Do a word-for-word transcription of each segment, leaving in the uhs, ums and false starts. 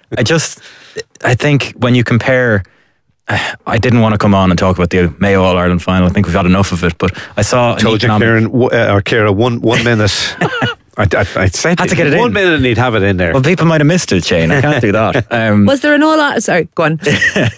I just, I think when you compare, I didn't want to come on and talk about the Mayo All Ireland final. I think we've had enough of it. But I saw. I told you, Kieran, uh, or Ciara, one one minute. I, I, I said had to get it one in. minute and he'd have it in there. Well, people might have missed it, Shane. I can't do that. Um, was there an all out? Sorry, go on.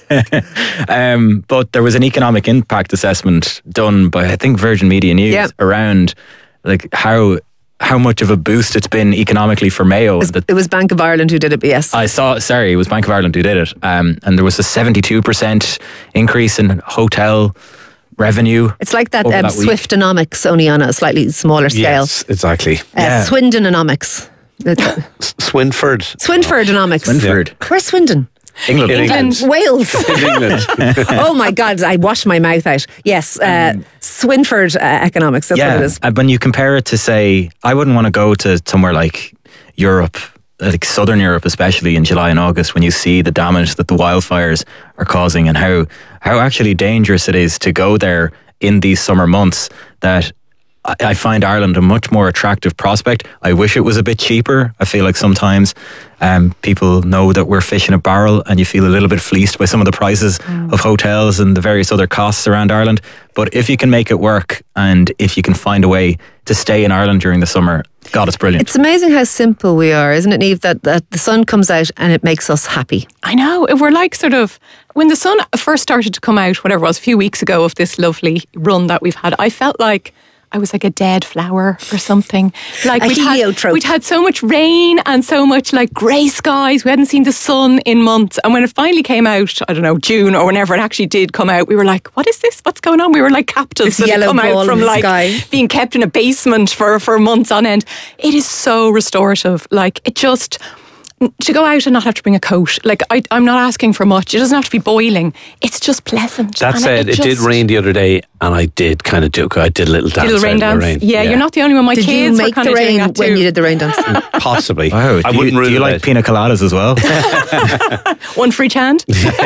um, but there was an economic impact assessment done by, I think, Virgin Media News yep. around like how how much of a boost it's been economically for Mayo. It was, it was Bank of Ireland who did it, but yes. I saw, sorry, it was Bank of Ireland who did it. Um, and there was a seventy-two percent increase in hotel revenue. It's like that, um, that Swiftonomics, only on a slightly smaller scale. Yes, exactly. Uh, yeah. Swindonomics. Swinford. Swinfordonomics. Swinford. Where's Swindon? England. England. Wales. In England. Oh my God, I washed my mouth out. Yes, uh, um, Swinford uh, economics, that's yeah, what it is. Uh, when you compare it to, say, I wouldn't want to go to somewhere like Europe, like Southern Europe especially, in July and August, when you see the damage that the wildfires are causing and how, how actually dangerous it is to go there in these summer months, that I, I find Ireland a much more attractive prospect. I wish it was a bit cheaper. I feel like sometimes um, people know that we're fish in a barrel and you feel a little bit fleeced by some of the prices mm. of hotels and the various other costs around Ireland. But if you can make it work and if you can find a way to stay in Ireland during the summer, God, it's brilliant. It's amazing how simple we are, isn't it, Niamh, that, that the sun comes out and it makes us happy. I know. We're like sort of, when the sun first started to come out, whatever it was, a few weeks ago of this lovely run that we've had, I felt like I was like a dead flower or something. Like a we'd heliotrope. Had, we'd had so much rain and so much like grey skies. We hadn't seen the sun in months. And when it finally came out, I don't know, June or whenever it actually did come out, we were like, what is this? What's going on? We were like captives that had come out from like sky. being kept in a basement for, for months on end. It is so restorative. Like it just... to go out and not have to bring a coat. Like, I, I'm not asking for much. It doesn't have to be boiling. It's just pleasant. That and said, it, it, it did rain the other day and I did kind of do I did a little dance. Did a little rain dance? Rain. Yeah, yeah, you're not the only one. My did kids you make were kind the of rain doing that too. when you did the rain dance? Possibly. Wow. I do wouldn't you, rule do you it like out. pina coladas as well? One for each hand.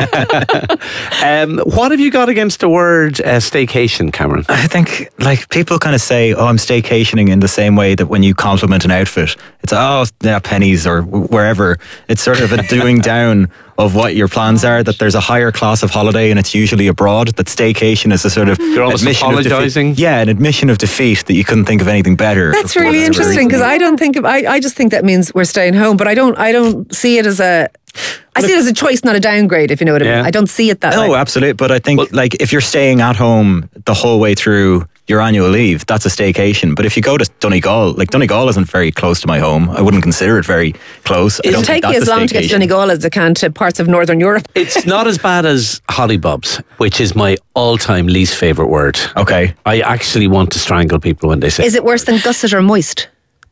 um, what have you got against the word uh, staycation, Cameron? I think like people kind of say, oh, I'm staycationing in the same way that when you compliment an outfit, it's, oh, yeah, pennies or wherever. It's sort of a doing down of what your plans are, that there's a higher class of holiday and it's usually abroad, that staycation is a sort of You're almost admission apologising. of defeat. Yeah, an admission of defeat that you couldn't think of anything better. That's really interesting, because I don't think of, I, I just think that means we're staying home, but I don't I don't see it as a I see it as a choice, not a downgrade, if you know what I mean. Yeah. I don't see it that no, way. No, absolutely. But I think well, like if you're staying at home the whole way through your annual leave, that's a staycation. But if you go to Donegal, like Donegal isn't very close to my home. I wouldn't consider it very close. It'll take you as long to get to Donegal as it can to parts of Northern Europe. It's not as bad as hollybobs, which is my all-time least favourite word. Okay. I actually want to strangle people when they say Is it worse than gusset or moist?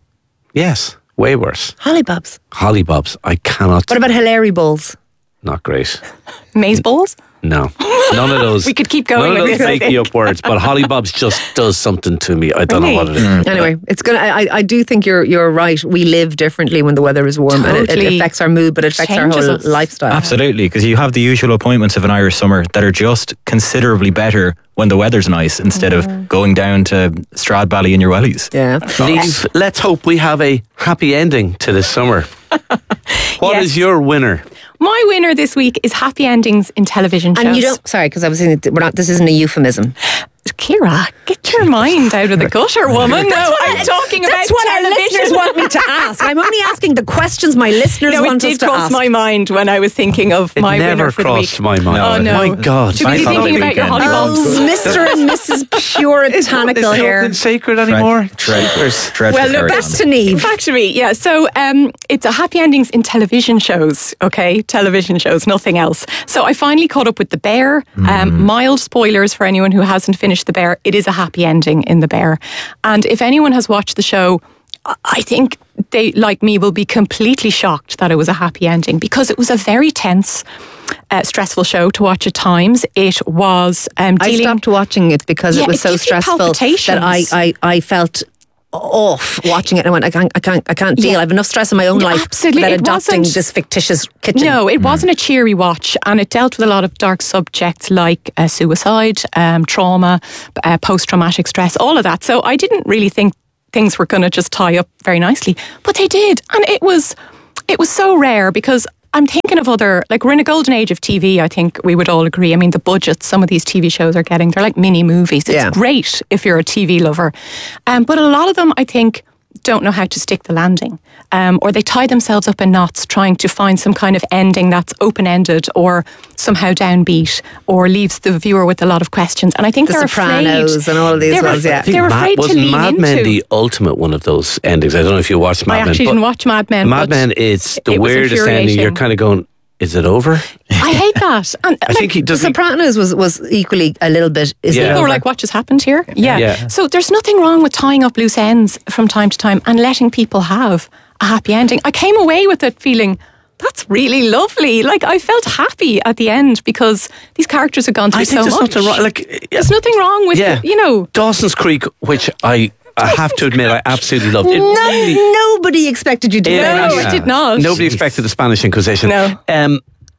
Yes, way worse. Hollybobs. Hollybobs, I cannot. What about Hilary balls? Not great. Maze balls? No, none of those. We could keep going. None of with those this, make me up words, but hollybobs just does something to me. I don't really? know what it is. Mm. Anyway, it's gonna. I, I do think you're you're right. We live differently when the weather is warm, Totally. and it, it affects our mood, but it affects our Changes whole us. lifestyle. Absolutely, because you have the usual appointments of an Irish summer that are just considerably better when the weather's nice, instead Mm. of going down to Stradbally in your wellies. Yeah. Niamh, let's hope we have a happy ending to this summer. What Yes. is your winner? My winner this week is happy endings in television shows. And you don't. Sorry, because I was saying that we're not. This isn't a euphemism. Ciara, get your mind out of the gutter, woman. No, I'm talking about That's what our television. listeners want me to ask. I'm only asking the questions my listeners No, it want us did to cross ask. my mind when I was thinking of It my never winner for the week. crossed my mind. No, Oh no! My God. Should we be Thanks on thinking the about your weekend. hollybobs? Oh, Mister and Missus Puritanical Is here. nothing sacred anymore? Dreadful. Dreadful. Well, look, Back to Niamh. Back to me, yeah. So um, it's a happy endings in television shows, okay? Television shows, nothing else. So I finally caught up with The Bear. Um, mild spoilers for anyone who hasn't finished The Bear. It is a happy ending in The Bear. And if anyone has watched the show, I think they, like me, will be completely shocked that it was a happy ending, because it was a very tense, uh, stressful show to watch at times. It was um, I dealing... stopped watching it because Yeah, it was it so gives you stressful palpitations. that I, I, I felt off watching it. I went, I can't, I can't, I can't deal. Yeah. I have enough stress in my own Yeah, life absolutely. that It adopting wasn't- this fictitious kitchen. No, it wasn't a cheery watch, and it dealt with a lot of dark subjects like uh, suicide, um, trauma, uh, post-traumatic stress, all of that. So I didn't really think things were going to just tie up very nicely, but they did, and it was it was so rare, because I'm thinking of other, like we're in a golden age of T V, I think we would all agree. I mean, the budgets some of these T V shows are getting, they're like mini movies. It's Yeah. great if you're a T V lover. Um, but a lot of them, I think, don't know how to stick the landing. Um, or they tie themselves up in knots trying to find some kind of ending that's open-ended or somehow downbeat or leaves the viewer with a lot of questions. And I think The they're Sopranos afraid. and all of these they're, ones, yeah. I think They're Mad- afraid to wasn't lean Mad into. Men the ultimate one of those endings? I don't know if you watched Mad I Men. actually but didn't watch Mad Men. Mad but Men is the it was weirdest ending. You're infuriating. kind of going, is it over? I hate that. And I think he does. The Sopranos was, was equally a little bit. Is Yeah. it People over? were like, what just happened here? Yeah. Yeah. So there's nothing wrong with tying up loose ends from time to time and letting people have a happy ending. I came away with it feeling, that's really lovely. Like, I felt happy at the end because these characters have gone through I think so there's much. nothing wrong. Like, There's nothing wrong with, yeah, you know. Dawson's Creek, which I I have to admit I absolutely loved. It No, really, nobody expected you to do Yeah. that. No, I did not. Nobody expected the Spanish Inquisition. No. Um,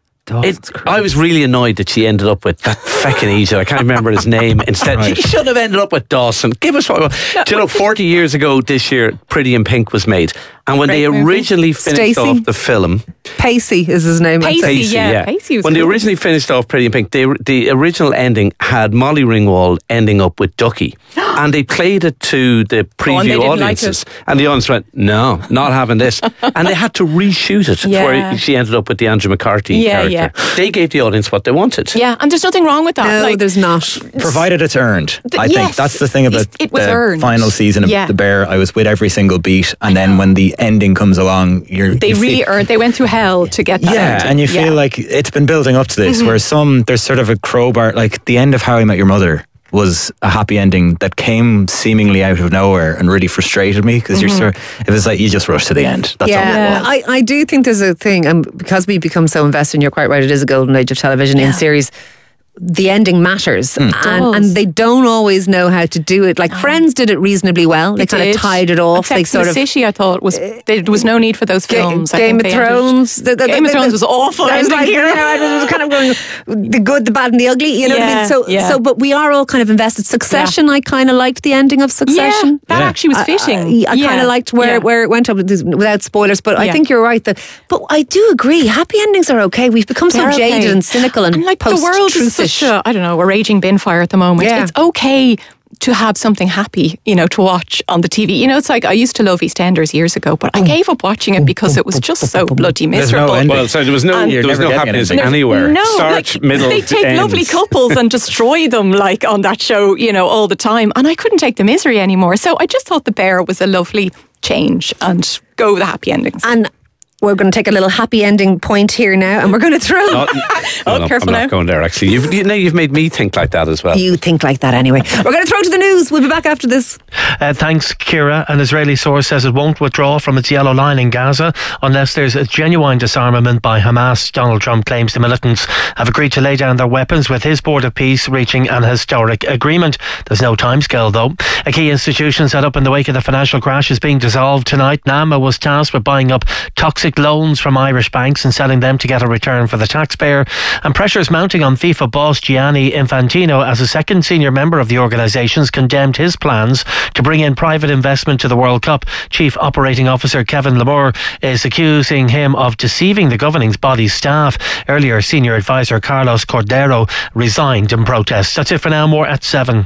it, I was really annoyed that she ended up with that feckin' Egypt. I can't remember his name. Instead, Right. she should have ended up with Dawson. Give us what. Do you know, forty years ago this year, Pretty in Pink was made, and when Great they movie. originally finished Stacey? off the film, Pacey is his name. I'd say. Pacey. Yeah, Pacey was when they cool. originally finished off Pretty in Pink, they, the original ending had Molly Ringwald ending up with Ducky, and they played it to the Oh, and they preview didn't like audiences, it. and the audience went, "No, not having this," and they had to reshoot it Yeah. where she ended up with the Andrew McCarthy Yeah, character. They gave the audience what they wanted. Yeah, and there's nothing wrong with that. No, like, there's not. Provided it's earned. Th- I yes. think that's the thing about It was the earned. final season of Yeah. The Bear. I was with every single beat, and then when the ending comes along, you're they you really feel, earned, they went through hell to get that yeah, ending. and you feel Yeah. like it's been building up to this. Mm-hmm. Where some there's sort of a crowbar, like the end of How I Met Your Mother was a happy ending that came seemingly out of nowhere and really frustrated me because you're sort it was like you just rush to the end. That's all it Yeah, was. I, I do think there's a thing, and because we become so invested, and you're quite right, it is a golden age of television in series. The ending matters, and, does. and they don't always know how to do it. Like Friends did it reasonably well. They, kind did. of tied it off. And They Sex sort and of the City, I thought was there was no need for those Ga- films. I Game think of they ended- Thrones. The, the, Game the, of Thrones the- was awful. I was ending like, you here. know, I was kind of going the good, the bad, and the ugly. You know what I Yeah, mean? So, yeah. so, but we are all kind of invested. Succession, I kind of liked the ending of Yeah, Succession. that Yeah. actually was I- fitting. I, I Yeah, kind of liked where, yeah. where it went up with this- without spoilers, but I Yeah. think you're right that. But I do agree, happy endings are okay. We've become so They're jaded okay. and cynical and, And like the world is such post-truthish. a, I don't know, a raging bin fire at the moment. Yeah. It's okay to have something happy, you know, to watch on the T V. You know, it's like I used to love EastEnders years ago, but I gave up watching it because it was just so bloody There's no miserable. ending. Well, so there was no And- there was You're no never getting happiness anything. anywhere. No, Start, like, middle, they take ends. lovely couples and destroy them like on that show, you know, all the time. And I couldn't take the misery anymore. So I just thought The Bear was a lovely change and go with the happy endings. And we're going to take a little happy ending point here now, and we're going to throw. Not- Oh, no, no, careful I'm now. not going there. Actually, you've you know you've made me think like that as well. You think like that anyway. We're going to throw to the news. We'll be back after this. Uh, thanks, Kira. An Israeli source says it won't withdraw from its yellow line in Gaza unless there's a genuine disarmament by Hamas. Donald Trump claims the militants have agreed to lay down their weapons, with his board of peace reaching an historic agreement. There's no timescale, though. A key institution set up in the wake of the financial crash is being dissolved tonight. NAMA was tasked with buying up toxic loans from Irish banks and selling them to get a return for the taxpayer. And pressures mounting on FIFA boss Gianni Infantino, as a second senior member of the organisation's condemned his plans to bring in private investment to the World Cup. Chief Operating Officer Kevin Lamore is accusing him of deceiving the governing body's staff. Earlier, senior advisor Carlos Cordero resigned in protest. That's it for now. More at seven.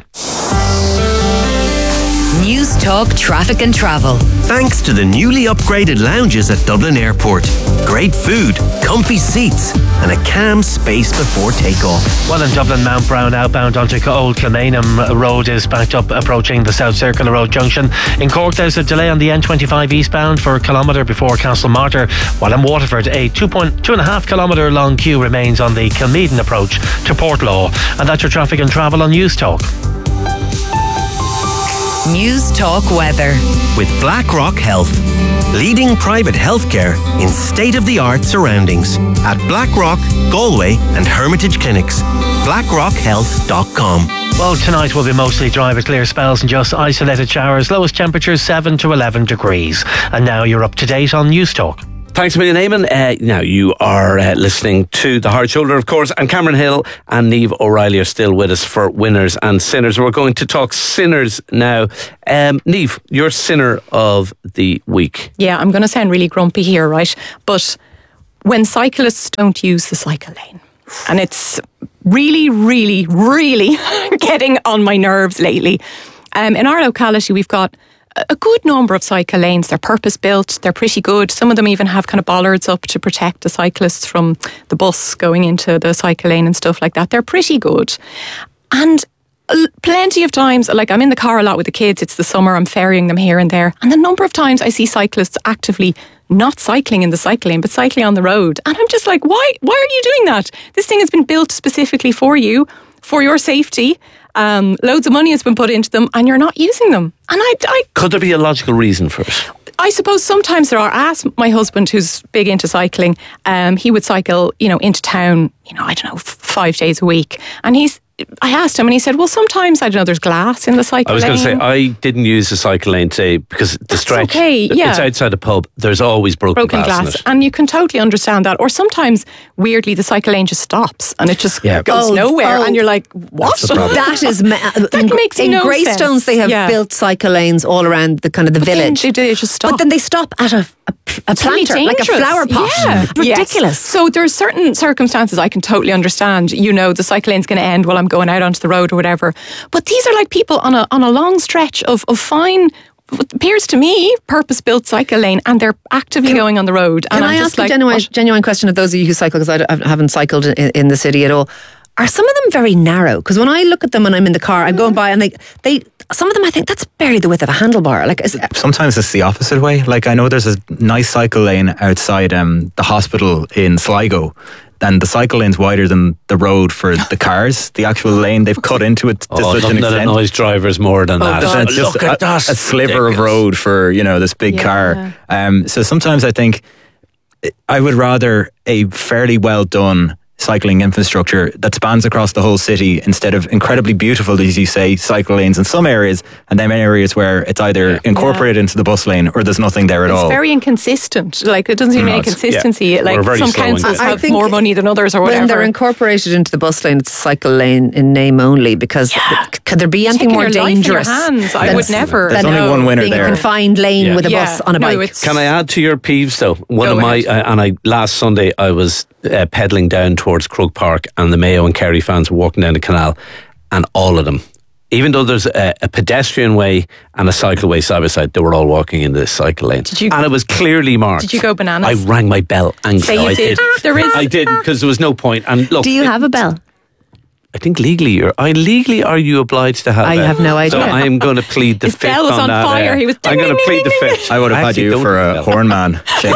News Talk Traffic and Travel. Thanks to the newly upgraded lounges at Dublin Airport. Great food, comfy seats, and a calm space before takeoff. Well, in Dublin, Mount Brown outbound onto Old Kilmainham Road is backed up approaching the South Circular Road junction. In Cork, there's a delay on the N twenty-five eastbound for a kilometre before Castlemartyr, while in Waterford, a two point two and a half kilometre long queue remains on the Kilmeaden approach to Portlaw. And that's your traffic and travel on News Talk. News Talk Weather. With BlackRock Health. Leading private healthcare in state-of-the-art surroundings. At BlackRock, Galway and Hermitage Clinics. blackrock health dot com. Well, tonight will be mostly dry with clear spells and just isolated showers. Lowest temperatures seven to eleven degrees. And now you're up to date on News Talk. Thanks a million, Eamon. Uh, now, you are uh, listening to The Hard Shoulder, of course, and Cameron Hill and Niamh O'Reilly are still with us for Winners and Sinners. We're going to talk sinners now. Um, Niamh, your sinner of the week. Yeah, I'm going to sound really grumpy here, right? But when cyclists don't use the cycle lane. And it's really, really, really getting on my nerves lately. Um, in our locality, we've got a good number of cycle lanes. They're purpose-built. They're pretty good. Some of them even have kind of bollards up to protect the cyclists from the bus going into the cycle lane and stuff like that. They're pretty good. And plenty of times, like I'm in the car a lot with the kids, it's the summer, I'm ferrying them here and there. And the number of times I see cyclists actively not cycling in the cycle lane, but cycling on the road. And I'm just like, why, why are you doing that? This thing has been built specifically for you, for your safety. Um, loads of money has been put into them and you're not using them. And I, I Could there be a logical reason for it? I suppose sometimes there are. I asked my husband, who's big into cycling, um, he would cycle, you know, into town, you know, I don't know, f- five days a week. And he's, I asked him and he said, well, sometimes, I don't know, there's glass in the cycle I was lane. going to say, I didn't use the cycle lane today because the That's stretch, okay, yeah. it's outside the pub. There's always broken, broken glass, glass. in it. And you can totally understand that. Or sometimes, weirdly, the cycle lane just stops and it just Yeah. goes Oh, nowhere. oh. And you're like, what? That's the problem. That is ma- in, makes in no Greystones. sense. They have Yeah. built cycle lanes all around the kind of the Then village. They, they just stop. But then they stop at a a, a It's really planter, like a dangerous. flower pot. Yeah. Ridiculous. Yes. So there's certain circumstances I can totally understand. You know, the cycle lane's going to end while I'm going out onto the road or whatever. But these are like people on a on a long stretch of, of fine, what appears to me, purpose-built cycle lane, and they're actively Can- going on the road. Can and I'm I just ask like, a genuine, what? genuine question of those of you who cycle, because I, d- I haven't cycled in, in the city at all. Are some of them very narrow? Because when I look at them and I'm in the car, I'm going by and they, they some of them I think that's barely the width of a handlebar. Like, is, Sometimes it's the opposite way. Like I know there's a nice cycle lane outside um, the hospital in Sligo. And the cycle lane's wider than the road for the cars. The actual lane they've cut into it to Oh, such an nothing that extent. annoys drivers more than that. God. It's just Look at a, that. a sliver of Ridiculous. road for, you know, this big Yeah. car. Um, so sometimes I think I would rather a fairly well done cycling infrastructure that spans across the whole city instead of incredibly beautiful, as you say, cycle lanes in some areas, and then areas where it's either incorporated into the bus lane or there's nothing there at It's all. very inconsistent. Like, it doesn't seem any it's- consistency. yeah. We're Like, very some slow in councils this. I have think more money than others or whatever. when they're incorporated into the bus lane, it's a cycle lane in name only. Because Yeah. c- could there be anything Taking more your life in your dangerous? hands, I than- would never. There's than only one winner being there. a confined lane Yeah. with a Yeah. bus on a No, bike. it's- Can I add to your peeves though? One Go of my ahead. uh, and I last Sunday I was uh, pedalling down towards Croke Park, and the Mayo and Kerry fans were walking down the canal, and all of them, even though there's a, a pedestrian way and a cycleway side by side, they were all walking in this cycle lane. Did you- and it was clearly marked. Did you go bananas? I rang my bell angrily. Say you I did. did. There is- I did because there was no point. And look, Do you it- have a bell? I think legally, you're, I legally are you obliged to have? I a- have no So idea. I am going to plead the His fifth bell was on that, fire. uh, He was I'm going to ding, plead the ding, ding, fifth. I would have had actually you don't for have a bell. horn man, Shane.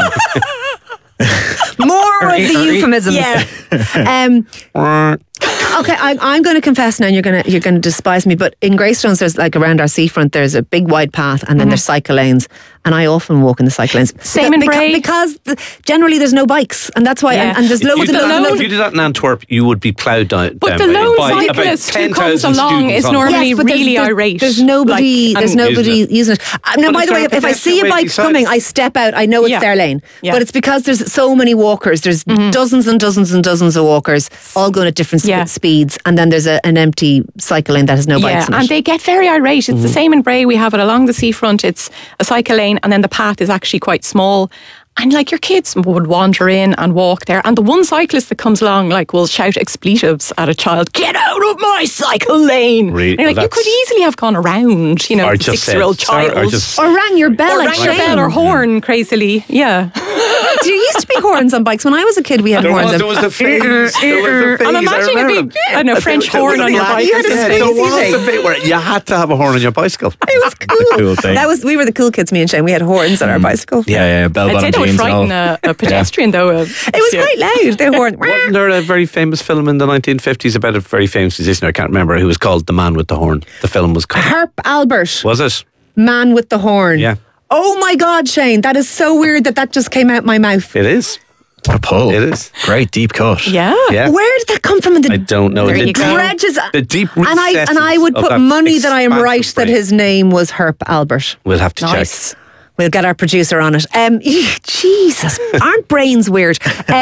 More of the euphemisms. Yeah. Um, okay, I, I'm going to confess now, and you're going to you're going to despise me. But in Greystones, there's like around our seafront, there's a big wide path, and then there's cycle lanes, and I often walk in the cycle lanes. Same in Beca- Bray. because the, generally there's no bikes, and that's why. Yeah. And, and there's If you, loads did and that, loads. if you did that in Antwerp, you would be ploughed down. But down the by- lone by about cyclist who comes ten thousand along students is on- normally Yes, but there's- really there's, irate. There's nobody. Like, there's and- nobody Isn't it? using it. Uh, now, But by is the there way, a if I see a pedestrian way bike beside? coming, I step out. I know it's Yeah. their lane. Yeah. But it's because there's so many walkers. There's dozens and dozens and dozens of walkers, all going at different Yeah. sp- speeds, and then there's a, an empty cycle lane that has no Yeah, bikes in and it. they get very irate. It's the same in Bray. We have it along the seafront. It's a cycle lane, and then the path is actually quite small. And like your kids would wander in and walk there, and the one cyclist that comes along like will shout expletives at a child. Get out of my cycle lane! Really? And you're like, Well, you could that's- easily have gone around, you know, Or the just six-year-old said- or- child, or just- Or rang your bell, or like rang your Shane. bell or horn crazily. Yeah, There used to be horns on bikes when I was a kid. We had There horns. was, on- there was the phase. There was the phase. I'm I imagining a remember big, them. I don't know, French There- horn there on your was- bike. You had a Yeah, spacey there was thing. a bit where you had to have a horn on your bicycle. It was cool. cool thing. That was we were the cool kids. Me and Shane. We had horns on our bicycle. Yeah, yeah, bell I'd say bottom that would jeans and all. frighten a, a pedestrian, though. uh, It was yeah. quite loud. The horn. Wasn't there a very famous film in the nineteen fifties about a very famous musician? I can't remember who was called The Man with the Horn. The film was called. Herp Albert, Was it? man with the horn. Yeah. Oh my God, Shane, that is so weird that that just came out my mouth. It is. What a pull. It is. Great deep cut. Yeah. Yeah. Where did that come from? In the I don't know. There The you go. dredges, The deep and I and I would recesses put of that money that I am expansive right that brain. his name was Herp Albert. We'll have to Nice. check. We'll get our producer on it. Um, Jesus, aren't brains weird? Um,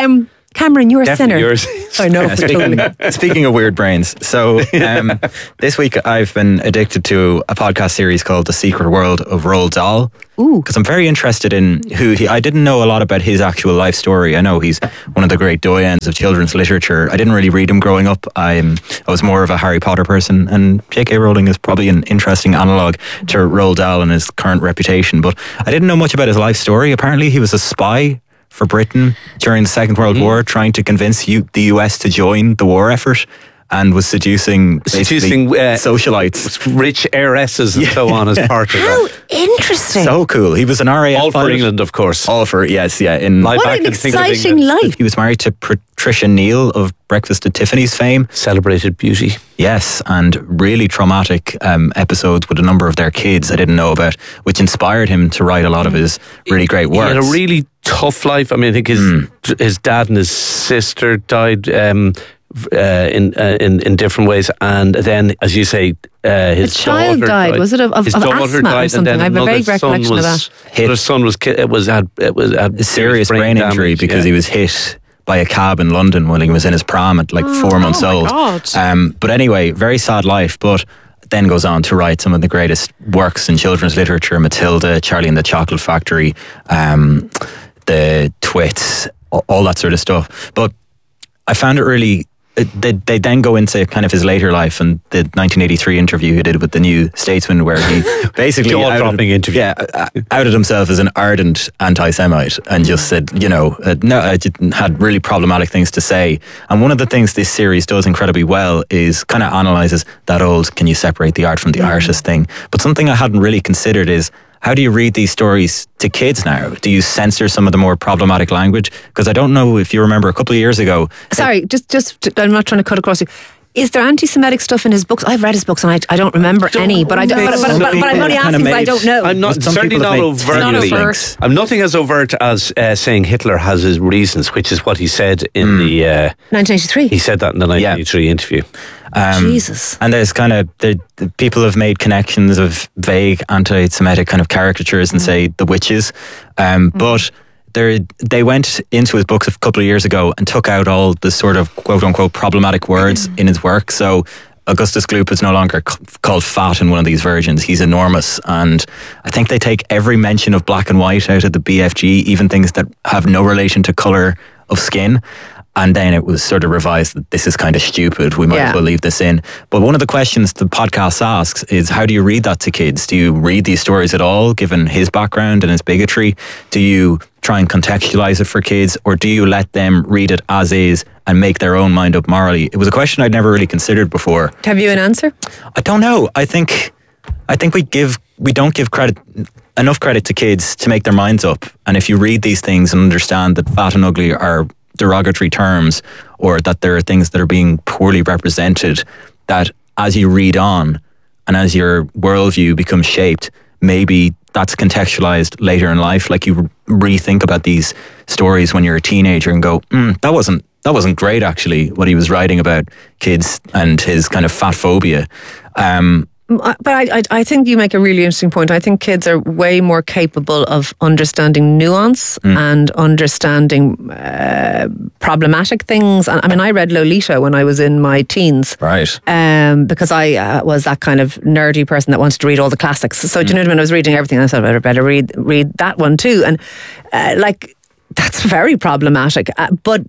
Cameron, you're a Definitely sinner. yours. I know. Yeah, speaking, speaking of weird brains, so um, this week I've been addicted to a podcast series called The Secret World of Roald Dahl. Ooh. Because I'm very interested in who he. I didn't know a lot about his actual life story. I know he's one of the great doyens of children's literature. I didn't really read him growing up. I'm, I was more of a Harry Potter person, and J K Rowling is probably an interesting analogue to Roald Dahl and his current reputation. But I didn't know much about his life story. Apparently, he was a spy for Britain during the Second World mm. War, trying to convince you, the U S to join the war effort, and was seducing, seducing uh, socialites, rich heiresses and yeah. so on as part of How that. Interesting. So cool. He was an R A F all pilot. for England, of course. All for, yes, yeah. In what an exciting life. He was married to Patricia Neal of Breakfast at Tiffany's fame. Celebrated beauty. Yes, and really traumatic um, episodes with a number of their kids I didn't know about, which inspired him to write a lot of his really great works. He had a really tough life. I mean, I think his mm. his dad and his sister died um, uh, in uh, in in different ways, and then, as you say, uh, his a child daughter died. died. Was it of, of, his of daughter asthma died, or something? And then I have a vague recollection was, of that. Hit. Another son was it was had it was had a serious brain, brain injury damage, because yeah. he was hit by a cab in London when he was in his pram at like oh, four months oh old. My God. Um, but anyway, very sad life. But then goes on to write some of the greatest works in children's literature: Matilda, Charlie and the Chocolate Factory, um, the Twits, all that sort of stuff. But I found it really. They, they then go into kind of his later life and the nineteen eighty-three interview he did with the New Statesman, where he basically jaw-dropping interview. Yeah, outed himself as an ardent anti-Semite and just said, you know, uh, no, I had really problematic things to say. And one of the things this series does incredibly well is kind of analyzes that old "can you separate the art from the artist" thing. But something I hadn't really considered is, how do you read these stories to kids now? Do you censor some of the more problematic language? Because I don't know if you remember a couple of years ago. Sorry, just, just I'm not trying to cut across you. Is there anti-Semitic stuff in his books? I've read his books and I, I don't remember don't any, but I don't, but, but, but, but I'm only asking because I don't know. I'm not Some certainly not overtly. overt. I'm nothing as overt as uh, saying Hitler has his reasons, which is what he said in mm. the uh, nineteen eighty-three. He said that in the nineteen eighty-three yeah. interview. Um, Jesus. And there's kind of the, the people have made connections of vague anti-Semitic kind of caricatures and mm. say the witches, um, mm. but they they went into his books a couple of years ago and took out all the sort of quote unquote problematic words mm. in his work. So Augustus Gloop is no longer c- called fat in one of these versions. He's enormous, and I think they take every mention of black and white out of the B F G, even things that have no relation to colour of skin. And then it was sort of revised that this is kind of stupid. We might yeah. as well leave this in. But one of the questions the podcast asks is, how do you read that to kids? Do you read these stories at all, given his background and his bigotry? Do you try and contextualize it for kids? Or do you let them read it as is and make their own mind up morally? It was a question I'd never really considered before. Have you an answer? I don't know. I think I think we give we don't give credit enough credit to kids to make their minds up. And if you read these things and understand that fat and ugly are derogatory terms, or that there are things that are being poorly represented, that as you read on and as your worldview becomes shaped, maybe that's contextualized later in life. Like you rethink about these stories when you're a teenager and go, mm, that wasn't that wasn't great actually, what he was writing about kids and his kind of fat phobia. Um, But I, I, I think you make a really interesting point. I think kids are way more capable of understanding nuance mm. and understanding uh, problematic things. I mean, I read Lolita when I was in my teens. Right. Um, because I uh, was that kind of nerdy person that wanted to read all the classics. So, mm. do you know what I mean? I was reading everything. I thought I better read, read that one too. And uh, like, that's very problematic. Uh, but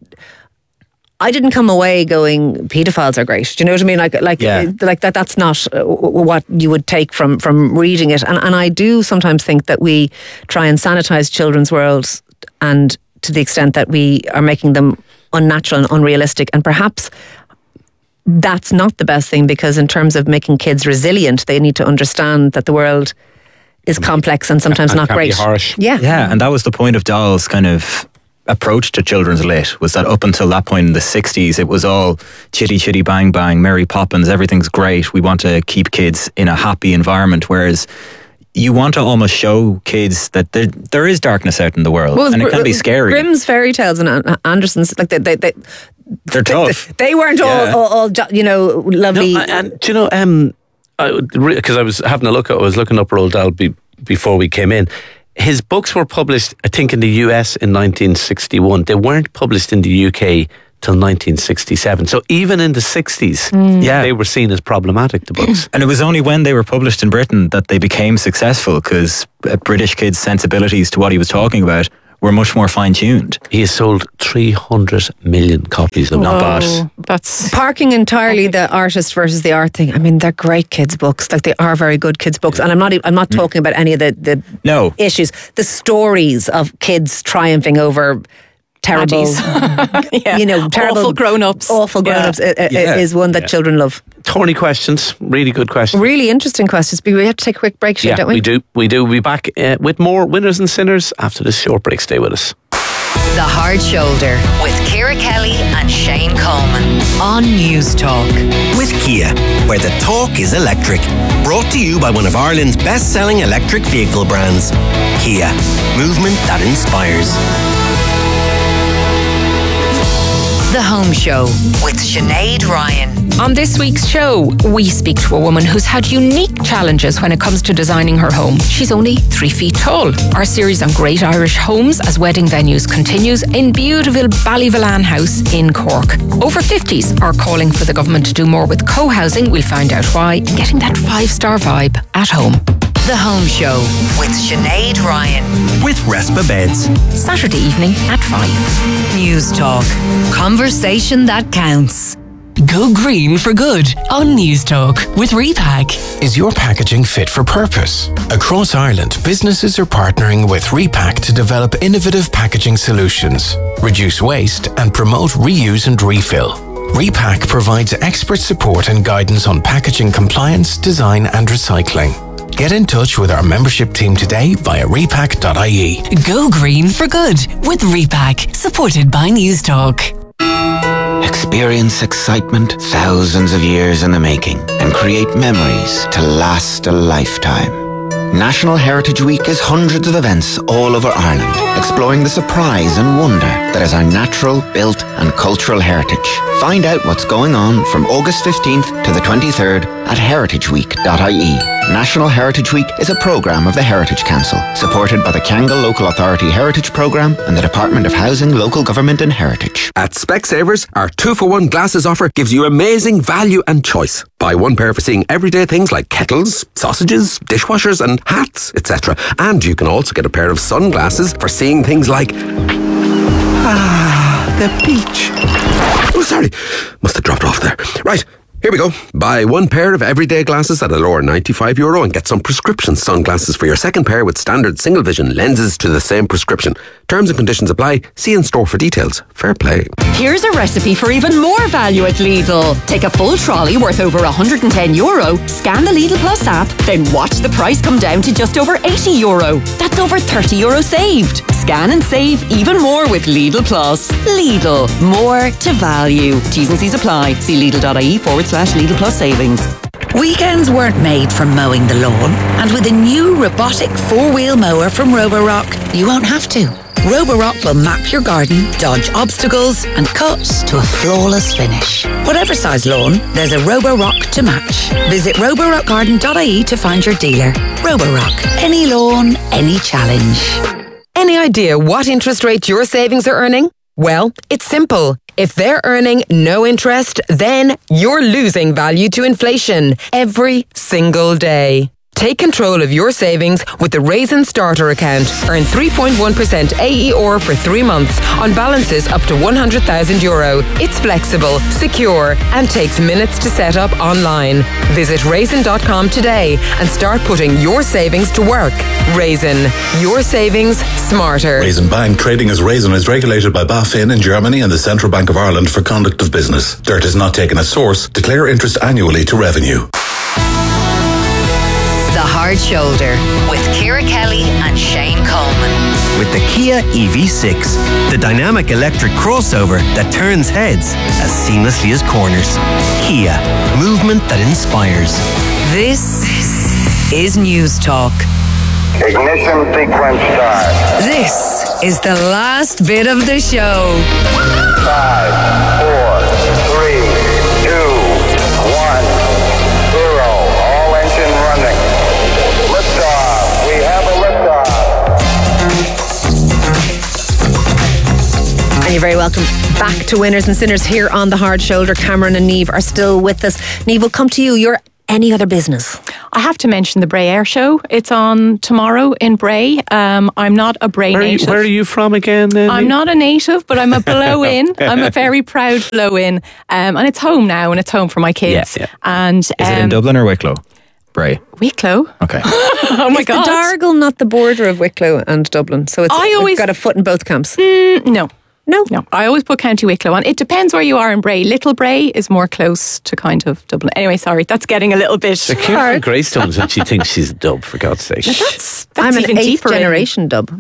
I didn't come away going, pedophiles are great. Do you know what I mean? Like, like, yeah. like that. That's not what you would take from from reading it. And and I do sometimes think that we try and sanitize children's worlds, and to the extent that we are making them unnatural and unrealistic. And perhaps that's not the best thing, because in terms of making kids resilient, they need to understand that the world is complex and sometimes and not can great. Be harsh. Yeah, yeah, and that was the point of Dahl's kind of approach to children's lit, was that up until that point in the sixties, it was all chitty chitty bang bang, Mary Poppins, everything's great. We want to keep kids in a happy environment, whereas you want to almost show kids that there there is darkness out in the world, well, and it can be scary. Grimm's fairy tales and Anderson's, like they they, they they're they, tough. They, they weren't yeah. all, all all you know lovely. No, and do you know? Um, because I, I was having a look at, I was looking up Roald Dahl be, before we came in. his books were published, I think, in the U S in nineteen sixty-one. They weren't published in the U K till nineteen sixty-seven. So even in the sixties, Yeah. they were seen as problematic, the books. And it was only when they were published in Britain that they became successful, because British kids' sensibilities to what he was talking about were much more fine-tuned. He has sold three hundred million copies of them. Not bad. Oh, that's Parking entirely the artist versus the art thing. I mean, they're great kids' books. Like, they are very good kids' books. And I'm not. e- I'm not talking about any of the the No. issues. The stories of kids triumphing over terrible, yeah. you know, terrible awful grown-ups. Awful grown-ups Yeah. uh, uh, Yeah. is one that children love. Thorny questions, really good questions. Really interesting questions. But we have to take a quick break, Yeah, don't we? we do. We do. We'll be back uh, with more winners and sinners after this short break. Stay with us. The Hard Shoulder with Ciara Kelly and Shane Coleman on News Talk. With Kia, where the talk is electric. Brought to you by one of Ireland's best-selling electric vehicle brands, Kia. Movement that inspires. The Home Show with Sinead Ryan. On this week's show, we speak to a woman who's had unique challenges when it comes to designing her home. She's only three feet tall. Our series on great Irish homes as wedding venues continues in beautiful Ballyvillan House in Cork. Over fifties are calling for the government to do more with co-housing. We'll find out why and getting that five-star vibe at home. The Home Show with Sinead Ryan. With Respa Beds. Saturday evening at five. News Talk. Conversation that counts. Go green for good on News Talk with Repack. Is your packaging fit for purpose? Across Ireland, businesses are partnering with Repack to develop innovative packaging solutions, reduce waste and promote reuse and refill. Repack provides expert support and guidance on packaging compliance, design and recycling. Get in touch with our membership team today via repack dot I E. Go green for good with Repack, supported by News Talk. Experience excitement thousands of years in the making and create memories to last a lifetime. National Heritage Week is hundreds of events all over Ireland, exploring the surprise and wonder that is our natural, built and cultural heritage. Find out what's going on from August fifteenth to the twenty-third at heritage week dot I E. National Heritage Week is a programme of the Heritage Council, supported by the Kangol Local Authority Heritage Programme and the Department of Housing, Local Government and Heritage. At Specsavers, our two for one glasses offer gives you amazing value and choice. Buy one pair for seeing everyday things like kettles, sausages, dishwashers and hats, et cetera. And you can also get a pair of sunglasses for seeing things like... Ah, the beach. Oh, sorry. Must have dropped off there. Right. Here we go. Buy one pair of everyday glasses at a lower ninety-five euro and get some prescription sunglasses for your second pair with standard single vision lenses to the same prescription. Terms and conditions apply. See in store for details. Fair play. Here's a recipe for even more value at Lidl. Take a full trolley worth over one hundred ten euro, scan the Lidl Plus app, then watch the price come down to just over eighty euro. That's over thirty euro saved. Scan and save even more with Lidl Plus. Lidl. More to value. T's and C's apply. See Lidl.ie forward slash Lidl Plus savings. Weekends weren't made for mowing the lawn, and with a new robotic four-wheel mower from Roborock, you won't have to. Roborock will map your garden, dodge obstacles, and cut to a flawless finish. Whatever size lawn, there's a Roborock to match. Visit roborock garden dot I E to find your dealer. Roborock. Any lawn, any challenge. Any idea what interest rate your savings are earning? Well, it's simple. If they're earning no interest, then you're losing value to inflation every single day. Take control of your savings with the Raisin Starter account. Earn three point one percent A E R for three months on balances up to one hundred thousand euro. It's flexible, secure, and takes minutes to set up online. Visit raisin dot com today and start putting your savings to work. Raisin, your savings smarter. Raisin Bank, trading as Raisin, is regulated by BaFin in Germany and the Central Bank of Ireland for conduct of business. Dirt is not taken as source. Declare interest annually to revenue. The Hard Shoulder with Ciara Kelly and Shane Coleman. With the Kia E V six, the dynamic electric crossover that turns heads as seamlessly as corners. Kia, movement that inspires. This is News Talk. Ignition sequence start. This is the last bit of the show. Five, four, three, two, one, zero. All engine running. Liftoff. We have a liftoff. welcome back to Winners and Sinners here on The Hard Shoulder. Cameron and Niamh are still with us. Niamh, we'll come to you. You're any other business? I have to mention the Bray Air Show. It's on tomorrow in Bray. Um, I'm not a Bray Where are, you, native. where are you from again? Then? I'm not a native, but I'm a blow-in. I'm a very proud blow-in. Um, and it's home now, and it's home for my kids. Yeah, yeah. And Is it in um, Dublin or Wicklow? Bray. Wicklow. Okay. Oh my Is God. the Dargle not the border of Wicklow and Dublin? So it's I always- got a foot in both camps. Mm, no. No. No. I always put County Wicklow on. It depends where you are in Bray. Little Bray is more close to kind of Dublin. Anyway, sorry, that's getting a little bit The Kieran hard. Greystones and she thinks she's a dub, for God's sake. That's, that's I'm an even eighth deeper in- generation dub.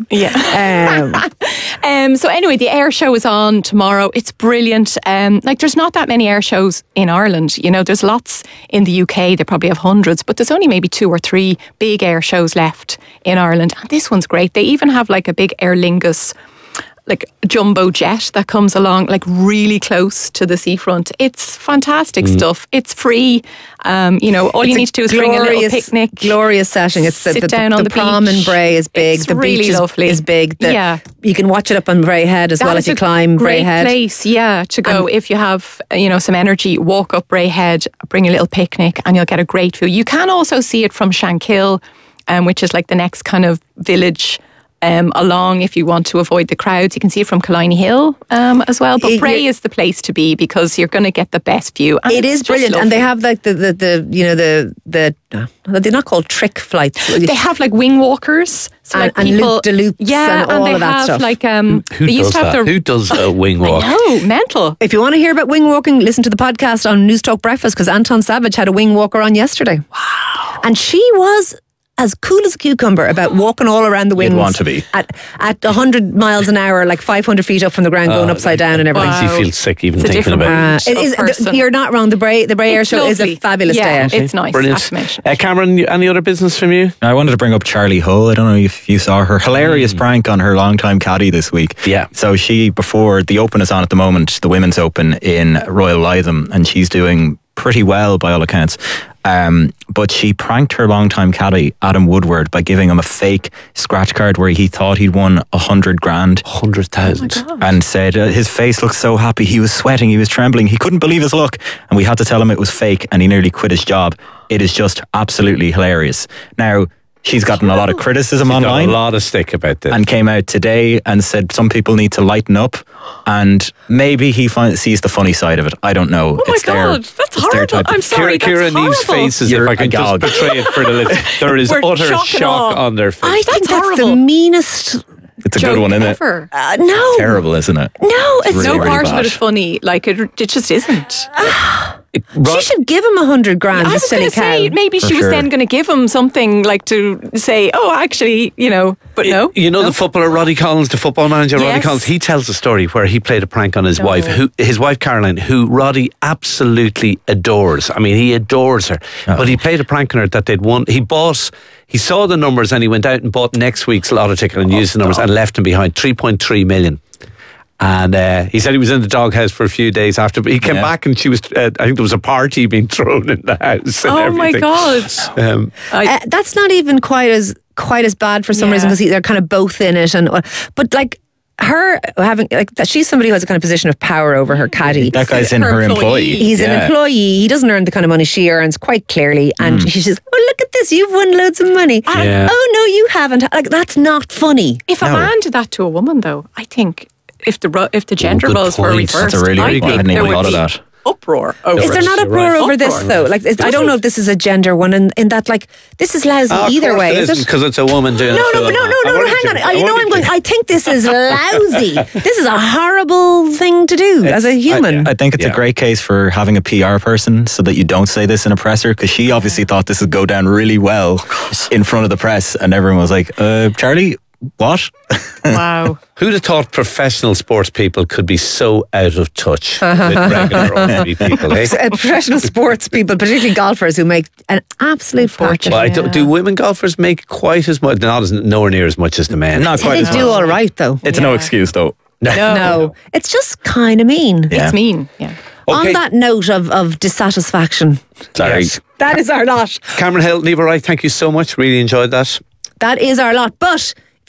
Yeah. Um, Um, so anyway, the air show is on tomorrow. It's brilliant. Um, like there's not that many air shows in Ireland. You know, there's lots in the U K. They probably have hundreds, but there's only maybe two or three big air shows left in Ireland. And this one's great. They even have like a big Aer Lingus, like jumbo jet that comes along like really close to the seafront. It's fantastic Mm. stuff. It's free. Um, you know, all It's you a need to do is bring a little glorious- picnic. Glorious setting. It's the, Sit the, down the, on the the prom beach. in Bray is big. It's the really beach is, lovely. is big. The, Yeah. You can watch it up on Bray Head as That well is as you a climb Bray great Head. place, yeah, to go. If you have, uh, you know, some energy, walk up Bray Head, bring a little picnic, and you'll get a great view. You can also see it from Shankill, um, which is like the next kind of village um, along. If you want to avoid the crowds, you can see it from Killiney Hill um, as well. But It- Bray is the place to be because you're going to get the best view. And It it's is just brilliant, and they lovely. have like the, the, the you know the the uh, they're not called trick flights. They have like wing walkers, so And- like and people, loop-de-loops yeah, and all they of that have stuff. like um, Who they used does to have that? their Who does a wing walk? Oh, mental. If you want to hear about wing walking, listen to the podcast on News Talk Breakfast because Anton Savage had a wing walker on yesterday. Wow. And she was as cool as a cucumber about walking all around the wings. You'd want to be. At, at one hundred miles an hour, like five hundred feet up from the ground, going Oh, upside down and everything. Makes you feel sick even It's a thinking different about it. Uh, it is, of person. you're not wrong. The Bray, the Bray Air It's Show is lovely. a fabulous Yeah, day out. it's nice. Brilliant. Have to mention. Uh, Cameron, you- any other business from you? I wanted to bring up Charlie Hull. I don't know if you saw her hilarious prank on her longtime caddy this week. Yeah. So she, before the Open is on at the moment, the Women's Open in Royal Lytham, and she's doing pretty well by all accounts. Um, but she pranked her longtime caddy, Adam Woodward, by giving him a fake scratch card where he thought he'd won a hundred grand. Hundred thousand. And said uh, his face looked so happy. He was sweating. He was trembling. He couldn't believe his luck. And we had to tell him it was fake and he nearly quit his job. It is just absolutely hilarious. Now, she's gotten a lot of criticism Got online a lot of stick about this. and came out today and said some people need to lighten up, and maybe he find, sees the funny side of it. I don't know. Oh my it's their, God, that's it's their horrible. type of- I'm sorry, Kira, that's Kira Neve's horrible. face, as You're if I can just agog. portray it for the listener. There is We're utter shock and shock awe. on their face. I think That's that's the horrible. meanest. It's a joke good one, isn't it? ever. Uh, no, Terrible, isn't it? no, it's really, No really part of bad. it is funny. Like it, it just isn't. She should give him a hundred grand. I the was silly going to cow. say maybe For she was sure. then going to give him something like to say, oh, actually, you know, but no. You know the footballer Roddy Collins, the football manager Roddy Yes. Collins. He tells a story where he played a prank on his wife, who his wife Caroline, who Roddy absolutely adores. I mean, he adores her. But he played a prank on her that they'd won. He bought. He saw the numbers and he went out and bought next week's lotto ticket and used the numbers and left him behind three point three million. And uh, he said he was in the doghouse for a few days after, but he came Yeah. back and she was. Uh, I think there was a party being thrown in the house. And Oh my everything. God. Um, Uh, that's not even quite as quite as bad for some Yeah. reason because they're kind of both in it, and but like her having like that, she's somebody who has a kind of position of power over her caddy. That guy's in Her her employee. employee. He's an Yeah. employee. He doesn't earn the kind of money she earns quite clearly, and she says, "Oh, look at this! You've won loads of money." Yeah. Oh no, you haven't. Like that's not funny. If a No. man did that to a woman, though, I think if the ro- if the gender good roles were point. reversed, That's a really I good point. I think hadn't there even would thought of be that. uproar. Over Is there it. not You're uproar right. over this Uproar. though? Like, it's, I don't know if this is a gender one, in, in that like this is lousy oh, of either course way. it Is isn't it? because it's a woman doing No, it. no, but no, no, I no, no. won't Hang on. be- I, you won't know, be I'm going. kidding. I think this is lousy. This is a horrible thing to do as a human. I think it's Yeah. a great case for having a P R person so that you don't say this in a presser, because she obviously thought this would go down really well in front of the press, and everyone was like, uh, Charlie, what? Wow. Who'd have thought professional sports people could be so out of touch with regular ordinary people? Eh? Uh, professional sports people, particularly golfers, who make an absolute fortune. Well, I don't- do women golfers make quite as much? Not as nowhere near as much as the men. Not quite They as do much. all right though. It's no excuse, though. No. No, it's just kind of mean. Yeah. It's mean. Yeah. Okay. On that note of, of dissatisfaction, Sorry. Yes. that is our lot. Cameron Hill, Neva Wright, thank you so much. Really enjoyed that. That is our lot. But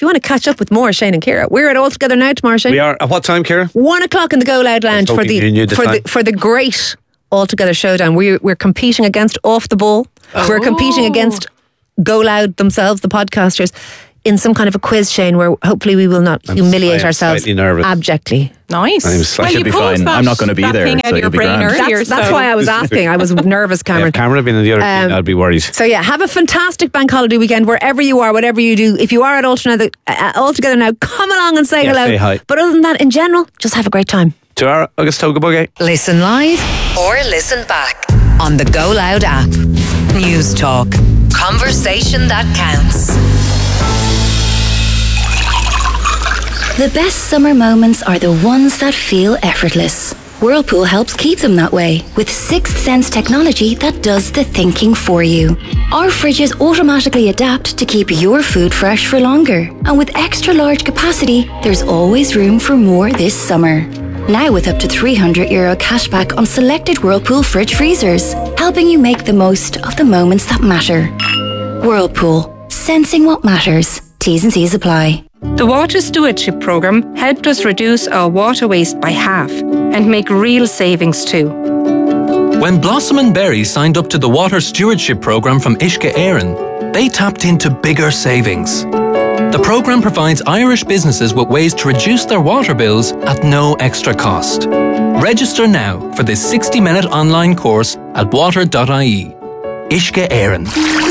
if you want to catch up with more Shane and Ciara, we're at All Together Now tomorrow, Shane. We are. At what time, Ciara? One o'clock in the Go Loud Lounge for hoping you knew the the for time. the for the great All Together Showdown. We're we're competing against Off the Ball. Oh. We're competing against Go Loud themselves, the podcasters, in some kind of a quiz, Shane, where hopefully we will not I'm humiliate slightly ourselves nervous. abjectly. Nice. I'm slightly- I should be you posed fine. that- I'm not going to be that there, thing out so of you'll your be brain grand. earlier, That's, that's so- why I was asking. I was nervous, Yeah, Cameron. if Cameron had been in the other Um, team, I'd be worried. So yeah, have a fantastic bank holiday weekend wherever you are, whatever you do. If you are at All Together, uh, All Together Now, come along and say Yeah, hello. say hi. But other than that, in general, just have a great time. To our August Toga Buggy. Listen live or listen back on the Go Loud app. News Talk. Conversation that counts. The best summer moments are the ones that feel effortless. Whirlpool helps keep them that way with sixth sense technology that does the thinking for you. Our fridges automatically adapt to keep your food fresh for longer. And with extra large capacity, there's always room for more this summer. Now with up to three hundred euro cashback on selected Whirlpool fridge freezers, helping you make the most of the moments that matter. Whirlpool, sensing what matters. T's and C's apply. The Water Stewardship Programme helped us reduce our water waste by half and make real savings too. When Blossom and Berry signed up to the Water Stewardship Programme from Ishka Éireann, they tapped into bigger savings. The programme provides Irish businesses with ways to reduce their water bills at no extra cost. Register now for this sixty-minute online course at water dot I E. Ishka Éireann.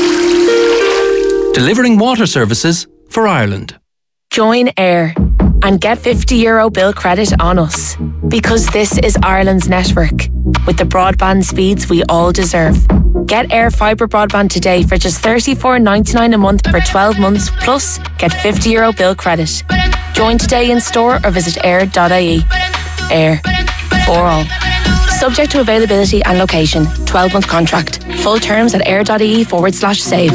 Delivering water services for Ireland. Join AIR and get fifty euro bill credit on us. Because this is Ireland's network, with the broadband speeds we all deserve. Get AIR fibre broadband today for just thirty-four ninety-nine a month for twelve months, plus get fifty euro bill credit. Join today in store or visit air dot I E. AIR. For all. Subject to availability and location. twelve month contract. Full terms at air dot I E forward slash save.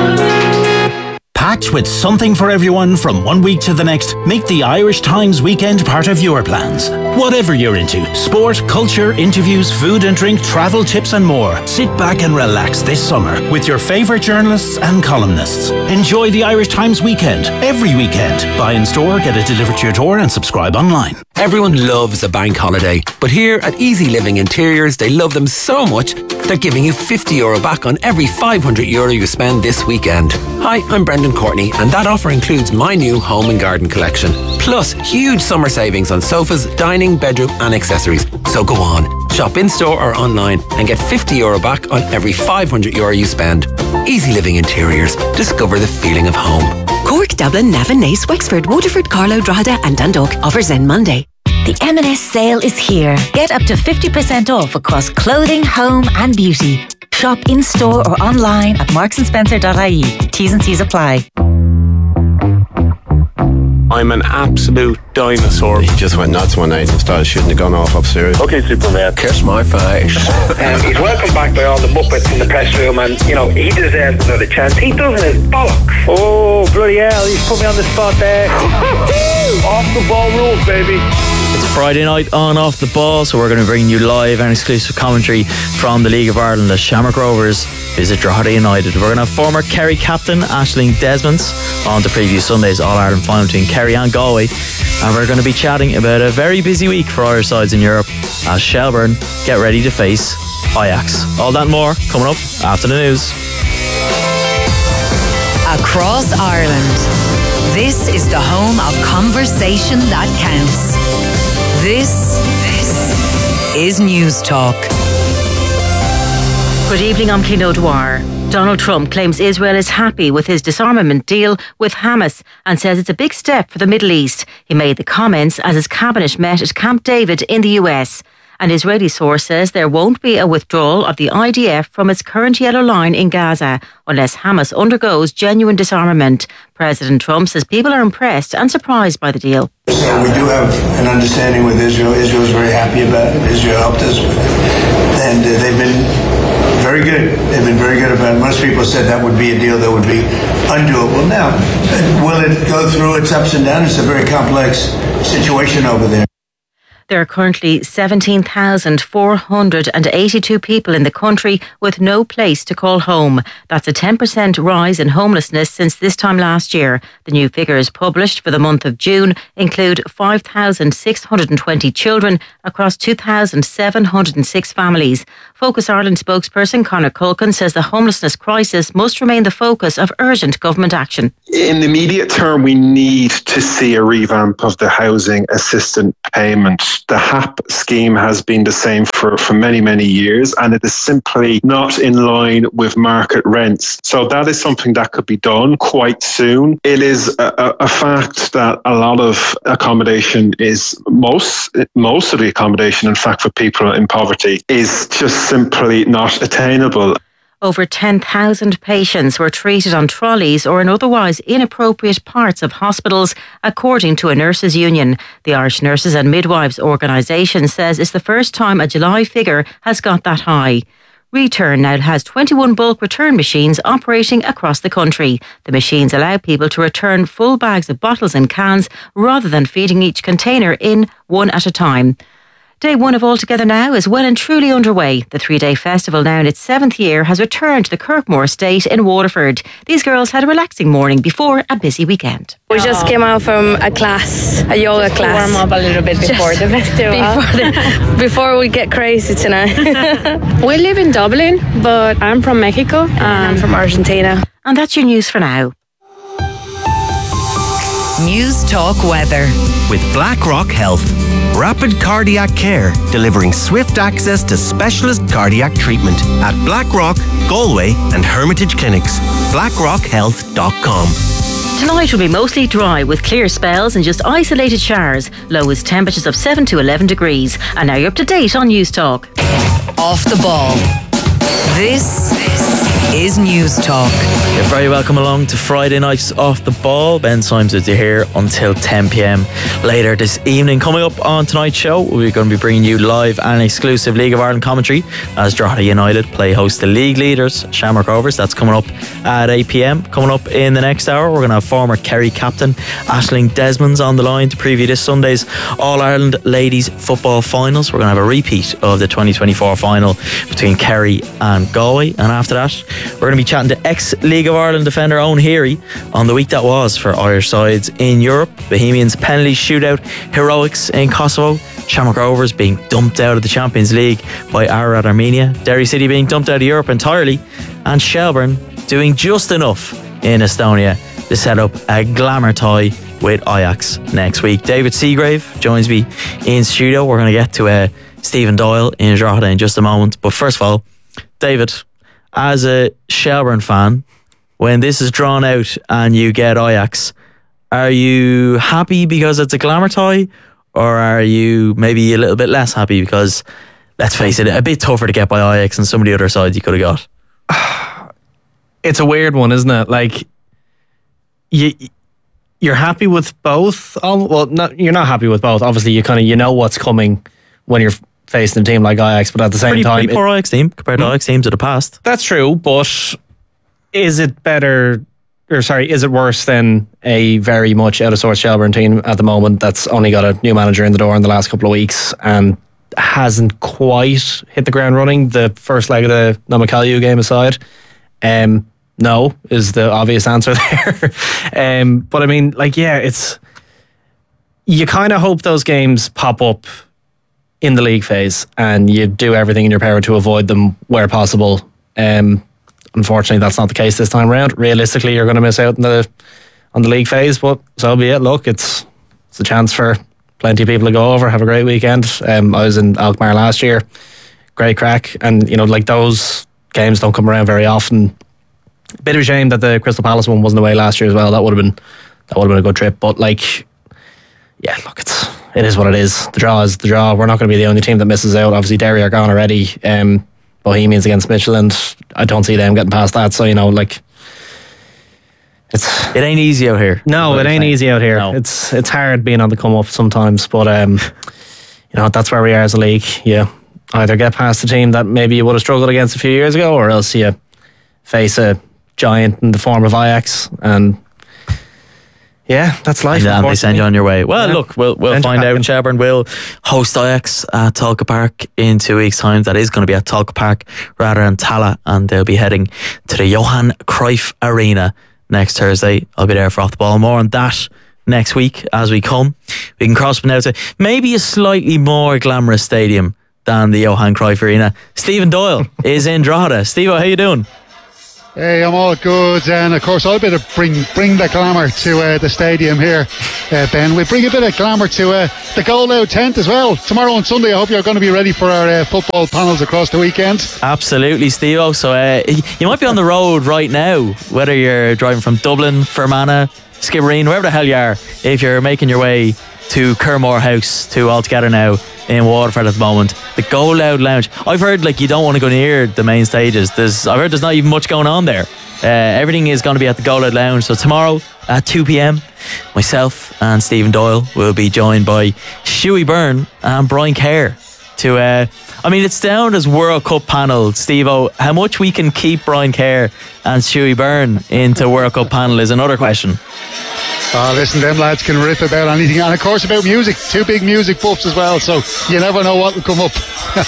Packed with something for everyone from one week to the next, make the Irish Times weekend part of your plans. Whatever you're into, sport, culture, interviews, food and drink, travel tips and more. Sit back and relax this summer with your favourite journalists and columnists. Enjoy the Irish Times weekend, every weekend. Buy in store, get it delivered to your door and subscribe online. Everyone loves a bank holiday, but here at Easy Living Interiors, they love them so much, they're giving you fifty euro back on every five hundred euro you spend this weekend. Hi, I'm Brendan Courtney, and that offer includes my new home and garden collection. Plus, huge summer savings on sofas, dining, bedroom and accessories. So go on, shop in-store or online and get fifty euro back on every five hundred euro you spend. Easy Living Interiors. Discover the feeling of home. Cork, Dublin, Navan, Naas, Wexford, Waterford, Carlow, Drogheda and Dundalk. Offers end Monday. The M and S sale is here. Get up to fifty percent off across clothing, home and beauty. Shop in-store or online at marks and spencer dot I E. T's and C's apply. I'm an absolute dinosaur. He just went nuts one night and started shooting the gun off upstairs. Okay, Superman. Kiss my face. Um, he's welcomed back by all the Muppets in the press room, and, you know, he deserves another chance. He doesn't his bollocks. Oh, bloody hell, he's put me on the spot there. Off the ball rules, baby. It's Friday night on Off the Ball, so we're going to bring you live and exclusive commentary from the League of Ireland as Shamrock Rovers visit Drogheda United. We're going to have former Kerry captain Aisling Desmonds on to preview Sunday's All-Ireland final between Kerry and Galway, and we're going to be chatting about a very busy week for Irish sides in Europe as Shelbourne get ready to face Ajax. All that and more coming up after the news. Across Ireland, this is the home of conversation that counts. This, this is News Talk. Good evening, I'm Cian O'Dwyer. Donald Trump claims Israel is happy with his disarmament deal with Hamas and says it's a big step for the Middle East. He made the comments as his cabinet met at Camp David in the U S. An Israeli source says there won't be a withdrawal of the I D F from its current yellow line in Gaza unless Hamas undergoes genuine disarmament. President Trump says people are impressed and surprised by the deal. So we do have an understanding with Israel. Israel is very happy about it. Israel helped us with it. And uh, they've been very good. They've been very good about it. Most people said that would be a deal that would be undoable. Now, will it go through its ups and downs? It's a very complex situation over there. There are currently seventeen thousand four hundred eighty-two people in the country with no place to call home. That's a ten percent rise in homelessness since this time last year. The new figures published for the month of June include five thousand six hundred twenty children across two thousand seven hundred six families. Focus Ireland spokesperson Conor Culkin says the homelessness crisis must remain the focus of urgent government action. In the immediate term, we need to see a revamp of the housing assistance payment. The H A P scheme has been the same for, for many, many years, and it is simply not in line with market rents. So that is something that could be done quite soon. It is a, a fact that a lot of accommodation is, most, most of the accommodation, in fact, for people in poverty is just simply not attainable. Over ten thousand patients were treated on trolleys or in otherwise inappropriate parts of hospitals, according to a nurses' union. The Irish Nurses and Midwives Organisation says it's the first time a July figure has got that high. Return now has twenty-one bulk return machines operating across the country. The machines allow people to return full bags of bottles and cans rather than feeding each container in one at a time. Day one of All Together Now is well and truly underway. The three-day festival, now in its seventh year, has returned to the Kirkmore estate in Waterford. These girls had a relaxing morning before a busy weekend. We just came out from a class, a yoga Just to class. warm up a little bit before Just the festival. Before, the, before we get crazy tonight. We live in Dublin, but I'm from Mexico. And I'm from Argentina. And that's your news for now. News Talk Weather. With BlackRock Health. Rapid cardiac care, delivering swift access to specialist cardiac treatment at Blackrock, Galway and Hermitage Clinics. blackrock health dot com. Tonight will be mostly dry with clear spells and just isolated showers. Lowest temperatures of seven to eleven degrees. And now you're up to date on News Talk. Off the ball. This is News Talk. You're very welcome along to Friday night's Off the Ball. Ben Symes with you here until ten p.m. later this evening. Coming up on tonight's show, we're going to be bringing you live and exclusive League of Ireland commentary as Drogheda United play host to league leaders Shamrock Rovers. That's coming up at eight p.m. Coming up in the next hour, we're going to have former Kerry captain Aisling Desmonds on the line to preview this Sunday's All-Ireland Ladies Football Finals. We're going to have a repeat of the twenty twenty-four final between Kerry and Galway. And after that, we're going to be chatting to ex-League of Ireland defender Owen Heary on the week that was for Irish sides in Europe. Bohemians' penalty shootout heroics in Kosovo. Shamrock Rovers being dumped out of the Champions League by Ararat Armenia. Derry City being dumped out of Europe entirely. And Shelbourne doing just enough in Estonia to set up a glamour tie with Ajax next week. David Seagrave joins me in studio. We're going to get to uh, Stephen Doyle in Drogheda in just a moment. But first of all, David, as a Shelbourne fan, when this is drawn out and you get Ajax, are you happy because it's a glamour tie, or are you maybe a little bit less happy because, let's face it, a bit tougher to get by Ajax and some of the other sides you could have got? It's a weird one, isn't it? Like, you, you're happy with both. Oh, well, not, you're not happy with both. Obviously, you kind of you know what's coming when you're facing a team like Ajax, but at the same pretty, time, pretty poor Ajax team compared to Ajax teams of the past. That's true, but is it better, or sorry, is it worse than a very much out of sorts Shelbourne team at the moment that's only got a new manager in the door in the last couple of weeks and hasn't quite hit the ground running? The first leg of the Namakalu game aside, um, no is the obvious answer there. um, but I mean, like, yeah, it's you kind of hope those games pop up in the league phase and you do everything in your power to avoid them where possible. Um, unfortunately, that's not the case this time around. Realistically, you're going to miss out on the on the league phase, but so be it. Look, it's it's a chance for plenty of people to go over, have a great weekend. Um, I was in Alkmaar last year, great crack, and you know, like, those games don't come around very often. Bit of a shame that the Crystal Palace one wasn't away last year as well. That would have been that would have been a good trip, but like, yeah, look, it's. It is what it is. The draw is the draw. We're not going to be the only team that misses out. Obviously, Derry are gone already. Um, Bohemians against Midtjylland. I don't see them getting past that. So, you know, like, it's it ain't easy out here. No, it ain't easy out here. No. It's it's hard being on the come up sometimes. But um, you know, that's where we are as a league. You either get past a team that maybe you would have struggled against a few years ago, or else you face a giant in the form of Ajax and. Yeah, that's life. And then they send you on your way. Well, Yeah. look, we'll we'll End find out. Shelburne will host Ajax at Talca Park in two weeks' time. That is going to be at Talca Park rather than Tala, and they'll be heading to the Johan Cruyff Arena next Thursday. I'll be there for Off the Ball. More on that next week as we come. We can cross now to maybe a slightly more glamorous stadium than the Johan Cruyff Arena. Stephen Doyle is in Drogheda. Steve, how you doing? Hey, I'm all good, and of course I'll bit of bring bring the glamour to uh, the stadium here, uh, Ben. We bring a bit of glamour to uh, the Goal Out tent as well. Tomorrow and Sunday, I hope you're going to be ready for our uh, football panels across the weekend. Absolutely, Steve-O. So uh, you might be on the road right now, whether you're driving from Dublin, Fermanagh, Skibbereen, wherever the hell you are, if you're making your way to Kermore House, to Altogether now in Waterford at the moment. The Go Loud Lounge. I've heard like you don't want to go near the main stages. There's, I've heard there's not even much going on there. Uh, everything is going to be at the Go Loud Lounge. So tomorrow at two p.m, myself and Stephen Doyle will be joined by Shuey Byrne and Brian Kerr to, uh, I mean, it's down as World Cup panel. Steve-O, how much we can keep Brian Kerr and Shuey Byrne into World Cup panel is another question. Oh, listen, them lads can riff about anything, and of course about music. Two big music buffs as well, so you never know what will come up.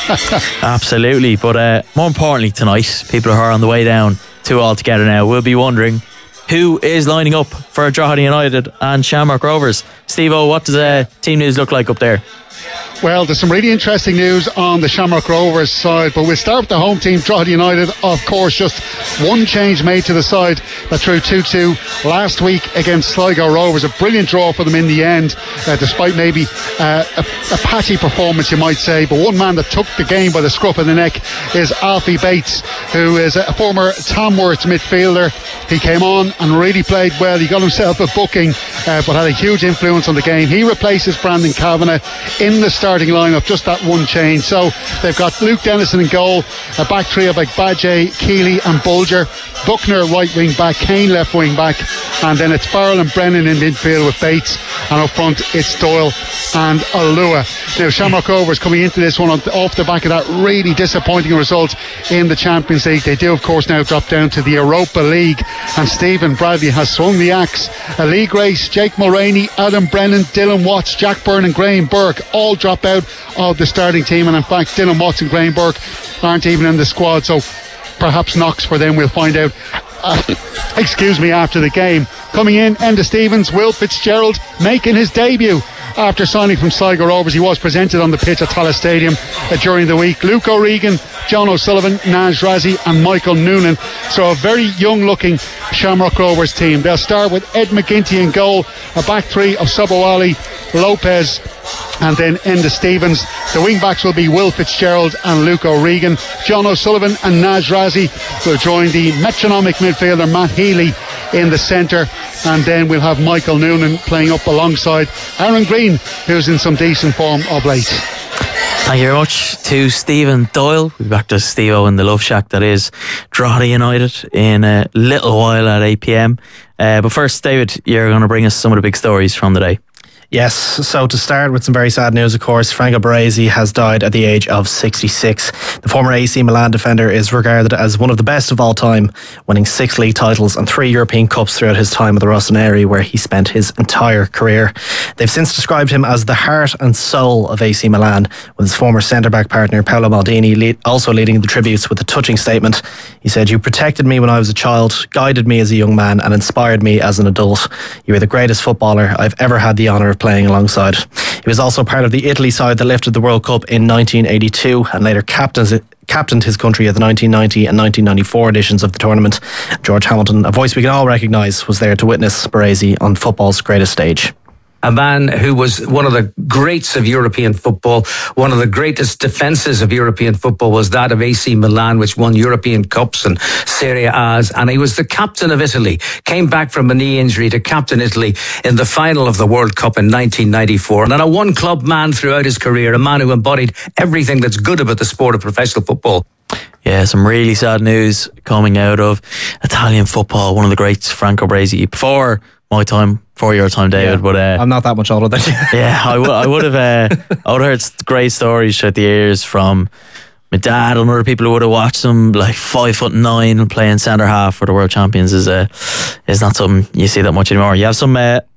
Absolutely, but uh, more importantly tonight, people who are on the way down to Altogether now will be wondering who is lining up for Drogheda United and Shamrock Rovers. Steve-O, what does uh, team news look like up there? Well, there's some really interesting news on the Shamrock Rovers side, but we'll start with the home team, Drogheda United. Of course, just one change made to the side that drew two two last week against Sligo Rovers. A brilliant draw for them in the end, uh, despite maybe uh, a, a patchy performance, you might say. But one man that took the game by the scruff of the neck is Alfie Bates, who is a former Tamworth midfielder. He came on and really played well. He got himself a booking, uh, but had a huge influence on the game. He replaces Brandon Kavanagh in the starting lineup, just that one change. So they've got Luke Dennison in goal, a back trio like Badge, Keeley and Bulger, Buckner right wing back, Kane left wing back, and then it's Farrell and Brennan in midfield with Bates, and up front it's Doyle and Alua. Now Shamrock Rovers coming into this one on, off the back of that really disappointing result in the Champions League. They do of course now drop down to the Europa League, and Stephen Bradley has swung the axe. A league race, Jake Mulroney, Adam Brennan, Dylan Watts, Jack Byrne and Graham Burke all drop out of the starting team, and in fact Dylan Watts and Graham Burke aren't even in the squad, so perhaps knocks for them. We'll find out uh, excuse me after the game. Coming in, Enda Stevens, Will Fitzgerald making his debut after signing from Sligo Rovers. He was presented on the pitch at Tallaght Stadium uh, during the week. Luke O'Regan, John O'Sullivan, Naj Razi and Michael Noonan. So a very young looking Shamrock Rovers team. They'll start with Ed McGinty in goal, a back three of Sobowali, Lopez and then Enda Stevens. The wing backs will be Will Fitzgerald and Luke O'Regan. John O'Sullivan and Naj Razi will join the metronomic midfielder Matt Healy in the centre, and then we'll have Michael Noonan playing up alongside Aaron Green, who's in some decent form of late. Thank you very much to Stephen Doyle. We'll be back to Steve-O in the Love Shack that is Drogheda United in a little while at eight p.m. Uh, but first, David, you're going to bring us some of the big stories from the day. Yes, so to start with some very sad news, of course, Franco Baresi has died at the age of sixty-six. The former A C Milan defender is regarded as one of the best of all time, winning six league titles and three European Cups throughout his time at the Rossoneri, where he spent his entire career. They've since described him as the heart and soul of A C Milan, with his former centre-back partner Paolo Maldini lead, also leading the tributes with a touching statement. He said, "You protected me when I was a child, guided me as a young man and inspired me as an adult. You are the greatest footballer I've ever had the honour of playing alongside." He was also part of the Italy side that lifted the World Cup in nineteen eighty-two and later captains it captained his country at the nineteen ninety and nineteen ninety-four editions of the tournament. George Hamilton, a voice we can all recognise, was there to witness Baresi on football's greatest stage. A man who was one of the greats of European football. One of the greatest defences of European football was that of A C Milan, which won European Cups and Serie A's. And he was the captain of Italy. Came back from a knee injury to captain Italy in the final of the World Cup in nineteen ninety-four. And a one-club man throughout his career, a man who embodied everything that's good about the sport of professional football. Yeah, some really sad news coming out of Italian football. One of the greats, Franco Baresi, before my time, for your time, David. Yeah, but uh, I'm not that much older than you. Yeah, I, w- I would have. Uh, I would have heard great stories throughout the years from my dad and other people who would have watched him, like five foot nine, playing centre half for the world champions. Is uh, is not something you see that much anymore. You have some uh,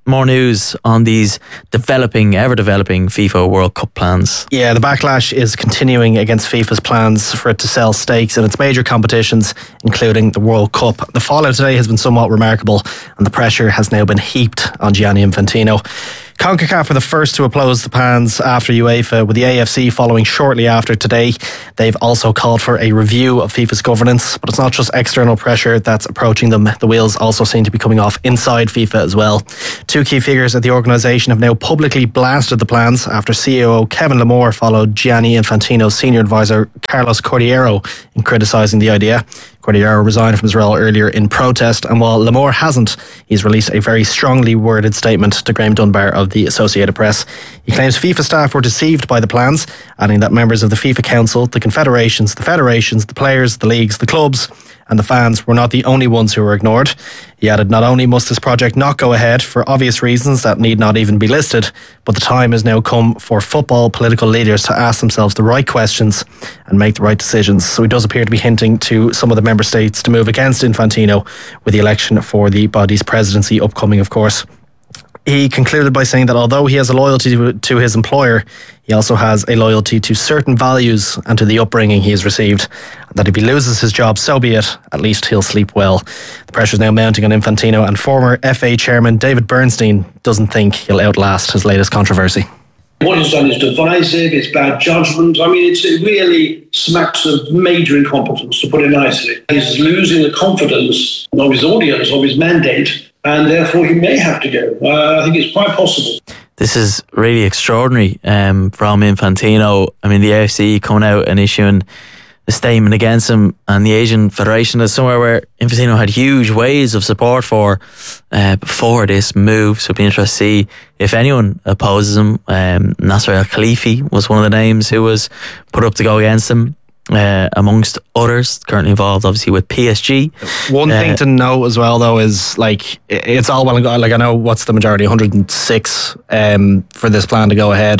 more news on these developing, ever developing FIFA World Cup plans. Yeah, the backlash is continuing against FIFA's plans for it to sell stakes in its major competitions, including the World Cup. The fallout today has been somewhat remarkable, and the pressure has now been heaped on Gianni Infantino. CONCACAF were the first to oppose the plans after UEFA, with the A F C following shortly after today. They've also called for a review of FIFA's governance, but it's not just external pressure that's approaching them. The wheels also seem to be coming off inside FIFA as well. Two key figures at the organisation have now publicly blasted the plans after C E O Kevin Lamore followed Gianni Infantino's senior advisor Carlos Cordeiro in criticising the idea. Cordeiro resigned from his role earlier in protest, and while Lamore hasn't, he's released a very strongly worded statement to Graham Dunbar of the Associated Press. He claims FIFA staff were deceived by the plans, adding that members of the FIFA Council, the confederations, the federations, the players, the leagues, the clubs and the fans were not the only ones who were ignored. He added, not only must this project not go ahead for obvious reasons that need not even be listed, but the time has now come for football political leaders to ask themselves the right questions and make the right decisions. So he does appear to be hinting to some of the member states to move against Infantino, with the election for the body's presidency upcoming, of course. He concluded by saying that although he has a loyalty to, to his employer, he also has a loyalty to certain values and to the upbringing he has received. And that if he loses his job, so be it. At least he'll sleep well. The pressure is now mounting on Infantino, and former F A chairman David Bernstein doesn't think he'll outlast his latest controversy. What he's done is divisive, it's bad judgment. I mean, it's, it really smacks of major incompetence, to put it nicely. He's losing the confidence of his audience, of his mandate, and therefore he may have to go. Uh, I think it's quite possible. This is really extraordinary um, from Infantino. I mean, the A F C coming out and issuing a statement against him, and the Asian Federation is somewhere where Infantino had huge waves of support for uh, before this move. So it'll be interesting to see if anyone opposes him. Um, Nasser Al Khalifi was one of the names who was put up to go against him. Uh, amongst others, currently involved obviously with P S G. One uh, thing to note as well though is like it's all well and good. Like I know what's the majority, one hundred six um, for this plan to go ahead.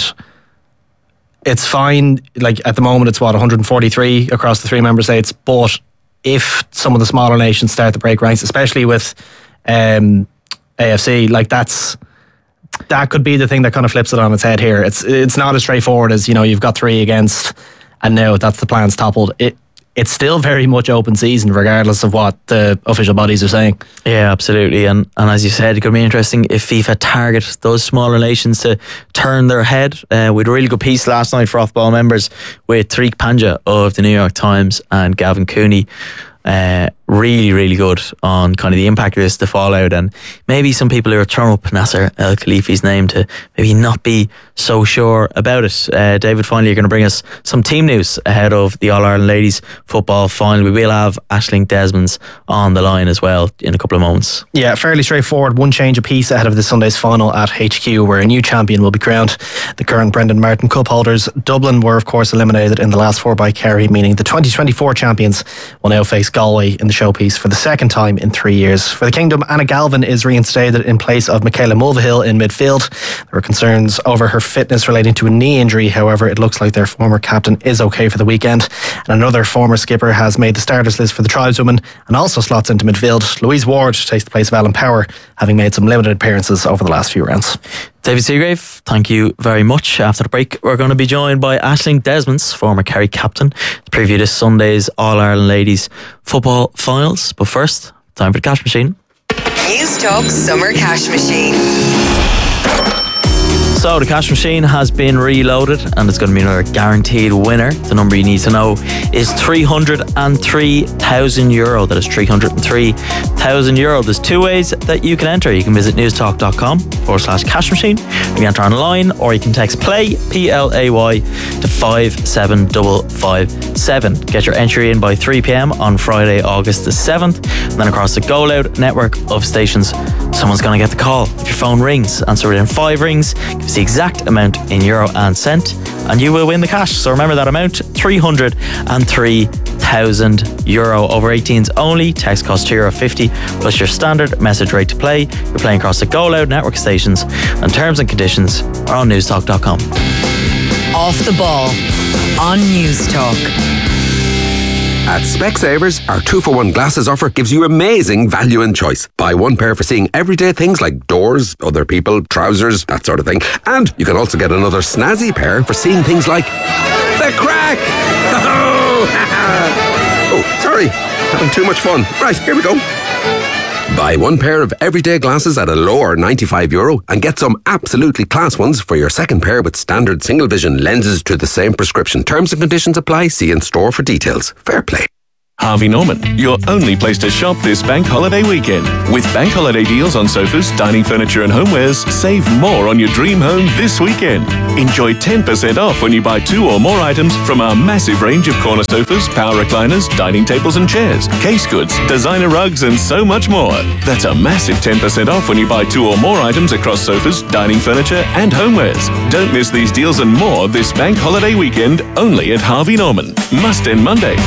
It's fine. Like at the moment, it's what one hundred forty-three across the three member states. But if some of the smaller nations start to break ranks, especially with um, A F C, like that's that could be the thing that kind of flips it on its head here. It's it's not as straightforward as, you know, you've got three against. And now that's the plan's toppled. It it's still very much open season, regardless of what the official bodies are saying. Yeah, absolutely. And and as you said, it could be interesting if FIFA target those smaller nations to turn their head. Uh, we had a really good piece last night for Off-Ball members with Tariq Panja of the New York Times and Gavin Cooney. Uh, really, really good on kind of the impact of this, the fallout, and maybe some people who are throwing up Nasser Al Khalifi's name to maybe not be so sure about it. Uh, David, finally, you're going to bring us some team news ahead of the All-Ireland Ladies Football Final. We will have Aisling Desmonds on the line as well in a couple of moments. Yeah, fairly straightforward. One change apiece ahead of this Sunday's final at H Q, where a new champion will be crowned. The current Brendan Martin Cup holders, Dublin, were of course eliminated in the last four by Kerry, meaning the twenty twenty-four champions will now face Galway in the showpiece for the second time in three years. For the Kingdom, Anna Galvin is reinstated in place of Michaela Mulvihill in midfield. There were concerns over her fitness relating to a knee injury. However, it looks like their former captain is okay for the weekend. And another former skipper has made the starters list for the tribeswomen and also slots into midfield. Louise Ward takes the place of Alan Power, having made some limited appearances over the last few rounds. David Seagrave, thank you very much. After the break, we're going to be joined by Aisling Desmonds, former Kerry captain, to preview this Sunday's All-Ireland Ladies Football Finals. But first, time for the Cash Machine. News Talk Summer Cash Machine. So the Cash Machine has been reloaded and it's going to be another guaranteed winner. The number you need to know is three hundred three thousand euro. That is three hundred three thousand euro. There's two ways that you can enter. You can visit newstalk.com forward slash cash machine. You can enter online, or you can text PLAY, P L A Y, to five seven five five seven. Get your entry in by three p.m. on Friday, August the seventh. And then across the Go Loud network of stations, someone's going to get the call. If your phone rings, answer within five rings, give us the exact amount in euro and cent, and you will win the cash. So remember that amount, three hundred three thousand euro. Over eighteens only. Text costs two euro fifty plus your standard message rate to play. You're playing across the Go Loud network stations, and terms and conditions are on newstalk dot com. Off the Ball on News Talk. At Specsavers, our two for one glasses offer gives you amazing value and choice. Buy one pair for seeing everyday things like doors, other people, trousers, that sort of thing. And you can also get another snazzy pair for seeing things like the crack! Oh, sorry, having too much fun. Right, here we go. Buy one pair of everyday glasses at a lower ninety-five euro and get some absolutely class ones for your second pair with standard single vision lenses to the same prescription. Terms and conditions apply. See in store for details. Fair play. Harvey Norman, your only place to shop this bank holiday weekend. With bank holiday deals on sofas, dining furniture and homewares, save more on your dream home this weekend. Enjoy ten percent off when you buy two or more items from our massive range of corner sofas, power recliners, dining tables and chairs, case goods, designer rugs and so much more. That's a massive ten percent off when you buy two or more items across sofas, dining furniture and homewares. Don't miss these deals and more this bank holiday weekend only at Harvey Norman. Must end Monday.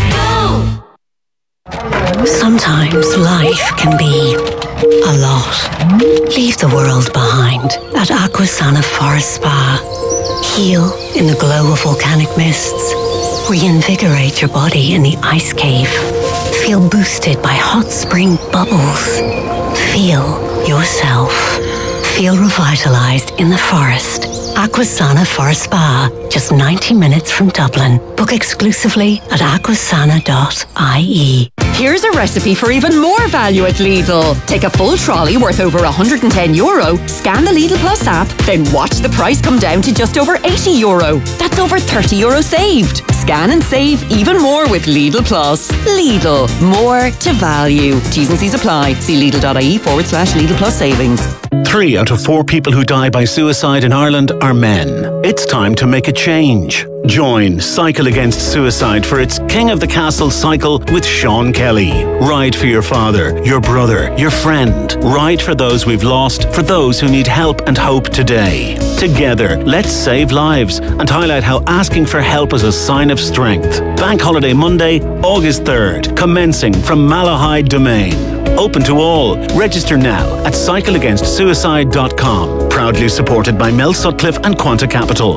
Sometimes life can be a lot. Leave the world behind at Aquasana Forest Spa. Heal in the glow of volcanic mists. Reinvigorate your body in the ice cave. Feel boosted by hot spring bubbles. Feel yourself. Feel revitalized in the forest. Aquasana Forest Spa, just ninety minutes from Dublin. Book exclusively at aquasana dot I E. Here's a recipe for even more value at Lidl. Take a full trolley worth over one hundred ten euro, scan the Lidl Plus app, then watch the price come down to just over eighty euro. That's over thirty euro saved. Scan and save even more with Lidl Plus. Lidl, more to value. T's and C's apply. See Lidl.ie forward slash Lidl Plus savings. Three out of four people who die by suicide in Ireland are men. It's time to make a change. Join Cycle Against Suicide for its King of the Castle cycle with Sean Kelly. Ride for your father, your brother, your friend. Ride for those we've lost, for those who need help and hope today. Together, let's save lives and highlight how asking for help is a sign of strength. Bank Holiday Monday, August third, commencing from Malahide Domain. Open to all. Register now at cycle against suicide dot com. Proudly supported by Mel Sutcliffe and Quanta Capital.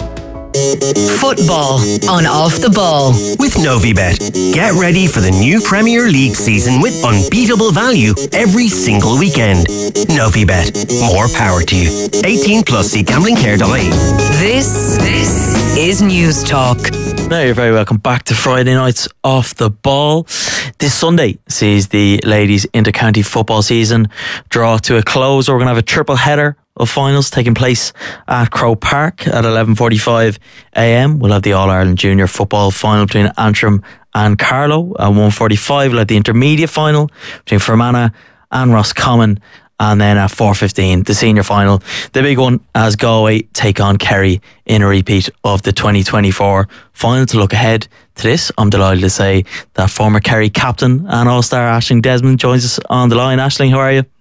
Football on Off the Ball with Novibet. Get ready for the new Premier League season with unbeatable value every single weekend. Novibet. More power to you. eighteen plus. See gambling care dot I E. This, this is News Talk. Now you're very welcome back to Friday night's Off the Ball. This Sunday sees the ladies' inter-county football season draw to a close. We're going to have a triple header of finals taking place at Croke Park at eleven forty-five a m. We'll have the All-Ireland Junior Football final between Antrim and Carlow. At one forty-five we'll have the intermediate final between Fermanagh and Roscommon. And then at four fifteen, the senior final. The big one as Galway take on Kerry in a repeat of the twenty twenty-four final. To look ahead to this, I'm delighted to say that former Kerry captain and All-Star Aisling Desmond joins us on the line. Aisling, how are you?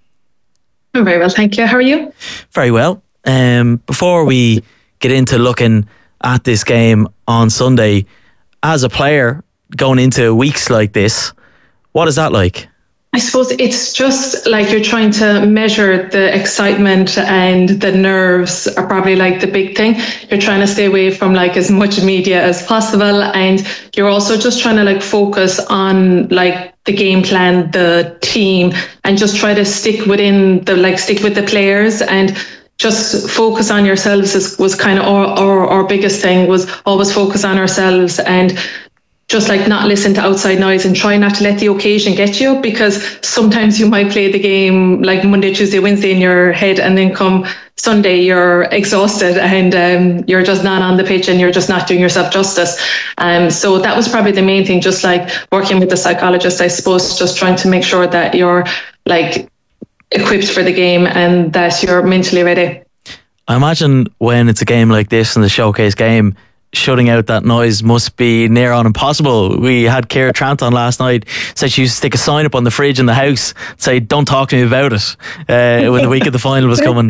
I'm very well, thank you. How are you? Very well. Um, before we get into looking at this game on Sunday, as a player going into weeks like this, what is that like? I suppose it's just like you're trying to measure the excitement, and the nerves are probably like the big thing. You're trying to stay away from like as much media as possible, and you're also just trying to like focus on like the game plan, the team, and just try to stick within the like stick with the players and just focus on yourselves is, was kind of our, our, our biggest thing, was always focus on ourselves and just like not listen to outside noise and try not to let the occasion get you, because sometimes you might play the game like Monday, Tuesday, Wednesday in your head, and then come Sunday you're exhausted and um, you're just not on the pitch and you're just not doing yourself justice. Um, so that was probably the main thing, just like working with the psychologist, I suppose, just trying to make sure that you're like equipped for the game and that you're mentally ready. I imagine when it's a game like this and the showcase game, shutting out that noise must be near on impossible. We had Ciara Trant on last night, said she used to stick a sign up on the fridge in the house, say don't talk to me about it, uh, when the week of the final was coming.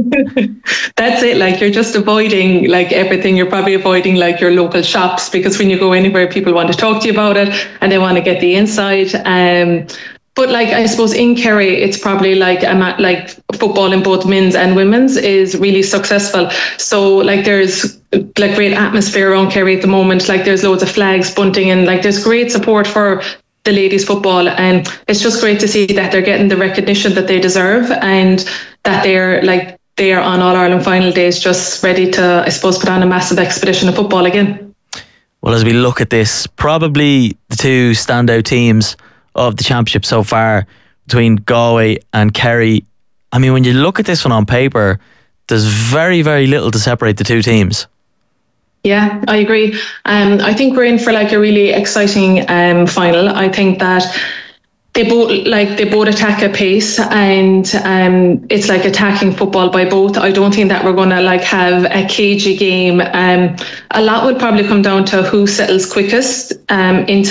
That's it, like you're just avoiding like everything. You're probably avoiding like your local shops, because when you go anywhere people want to talk to you about it and they want to get the inside. Um, But like, I suppose in Kerry, it's probably like a ma- like football in both men's and women's is really successful. So like there's like great atmosphere around Kerry at the moment. Like there's loads of flags bunting and like there's great support for the ladies football, and it's just great to see that they're getting the recognition that they deserve and that they're like they are on All Ireland final days just ready to, I suppose, put on a massive expedition of football again. Well, as we look at this, probably the two standout teams of the championship so far between Galway and Kerry. I mean, when you look at this one on paper, there's very, very little to separate the two teams. Yeah, I agree. Um, I think we're in for like a really exciting um, final. I think that they both like they both attack at pace, and um, it's like attacking football by both. I don't think that we're going to like have a cagey game. Um, a lot would probably come down to who settles quickest um, into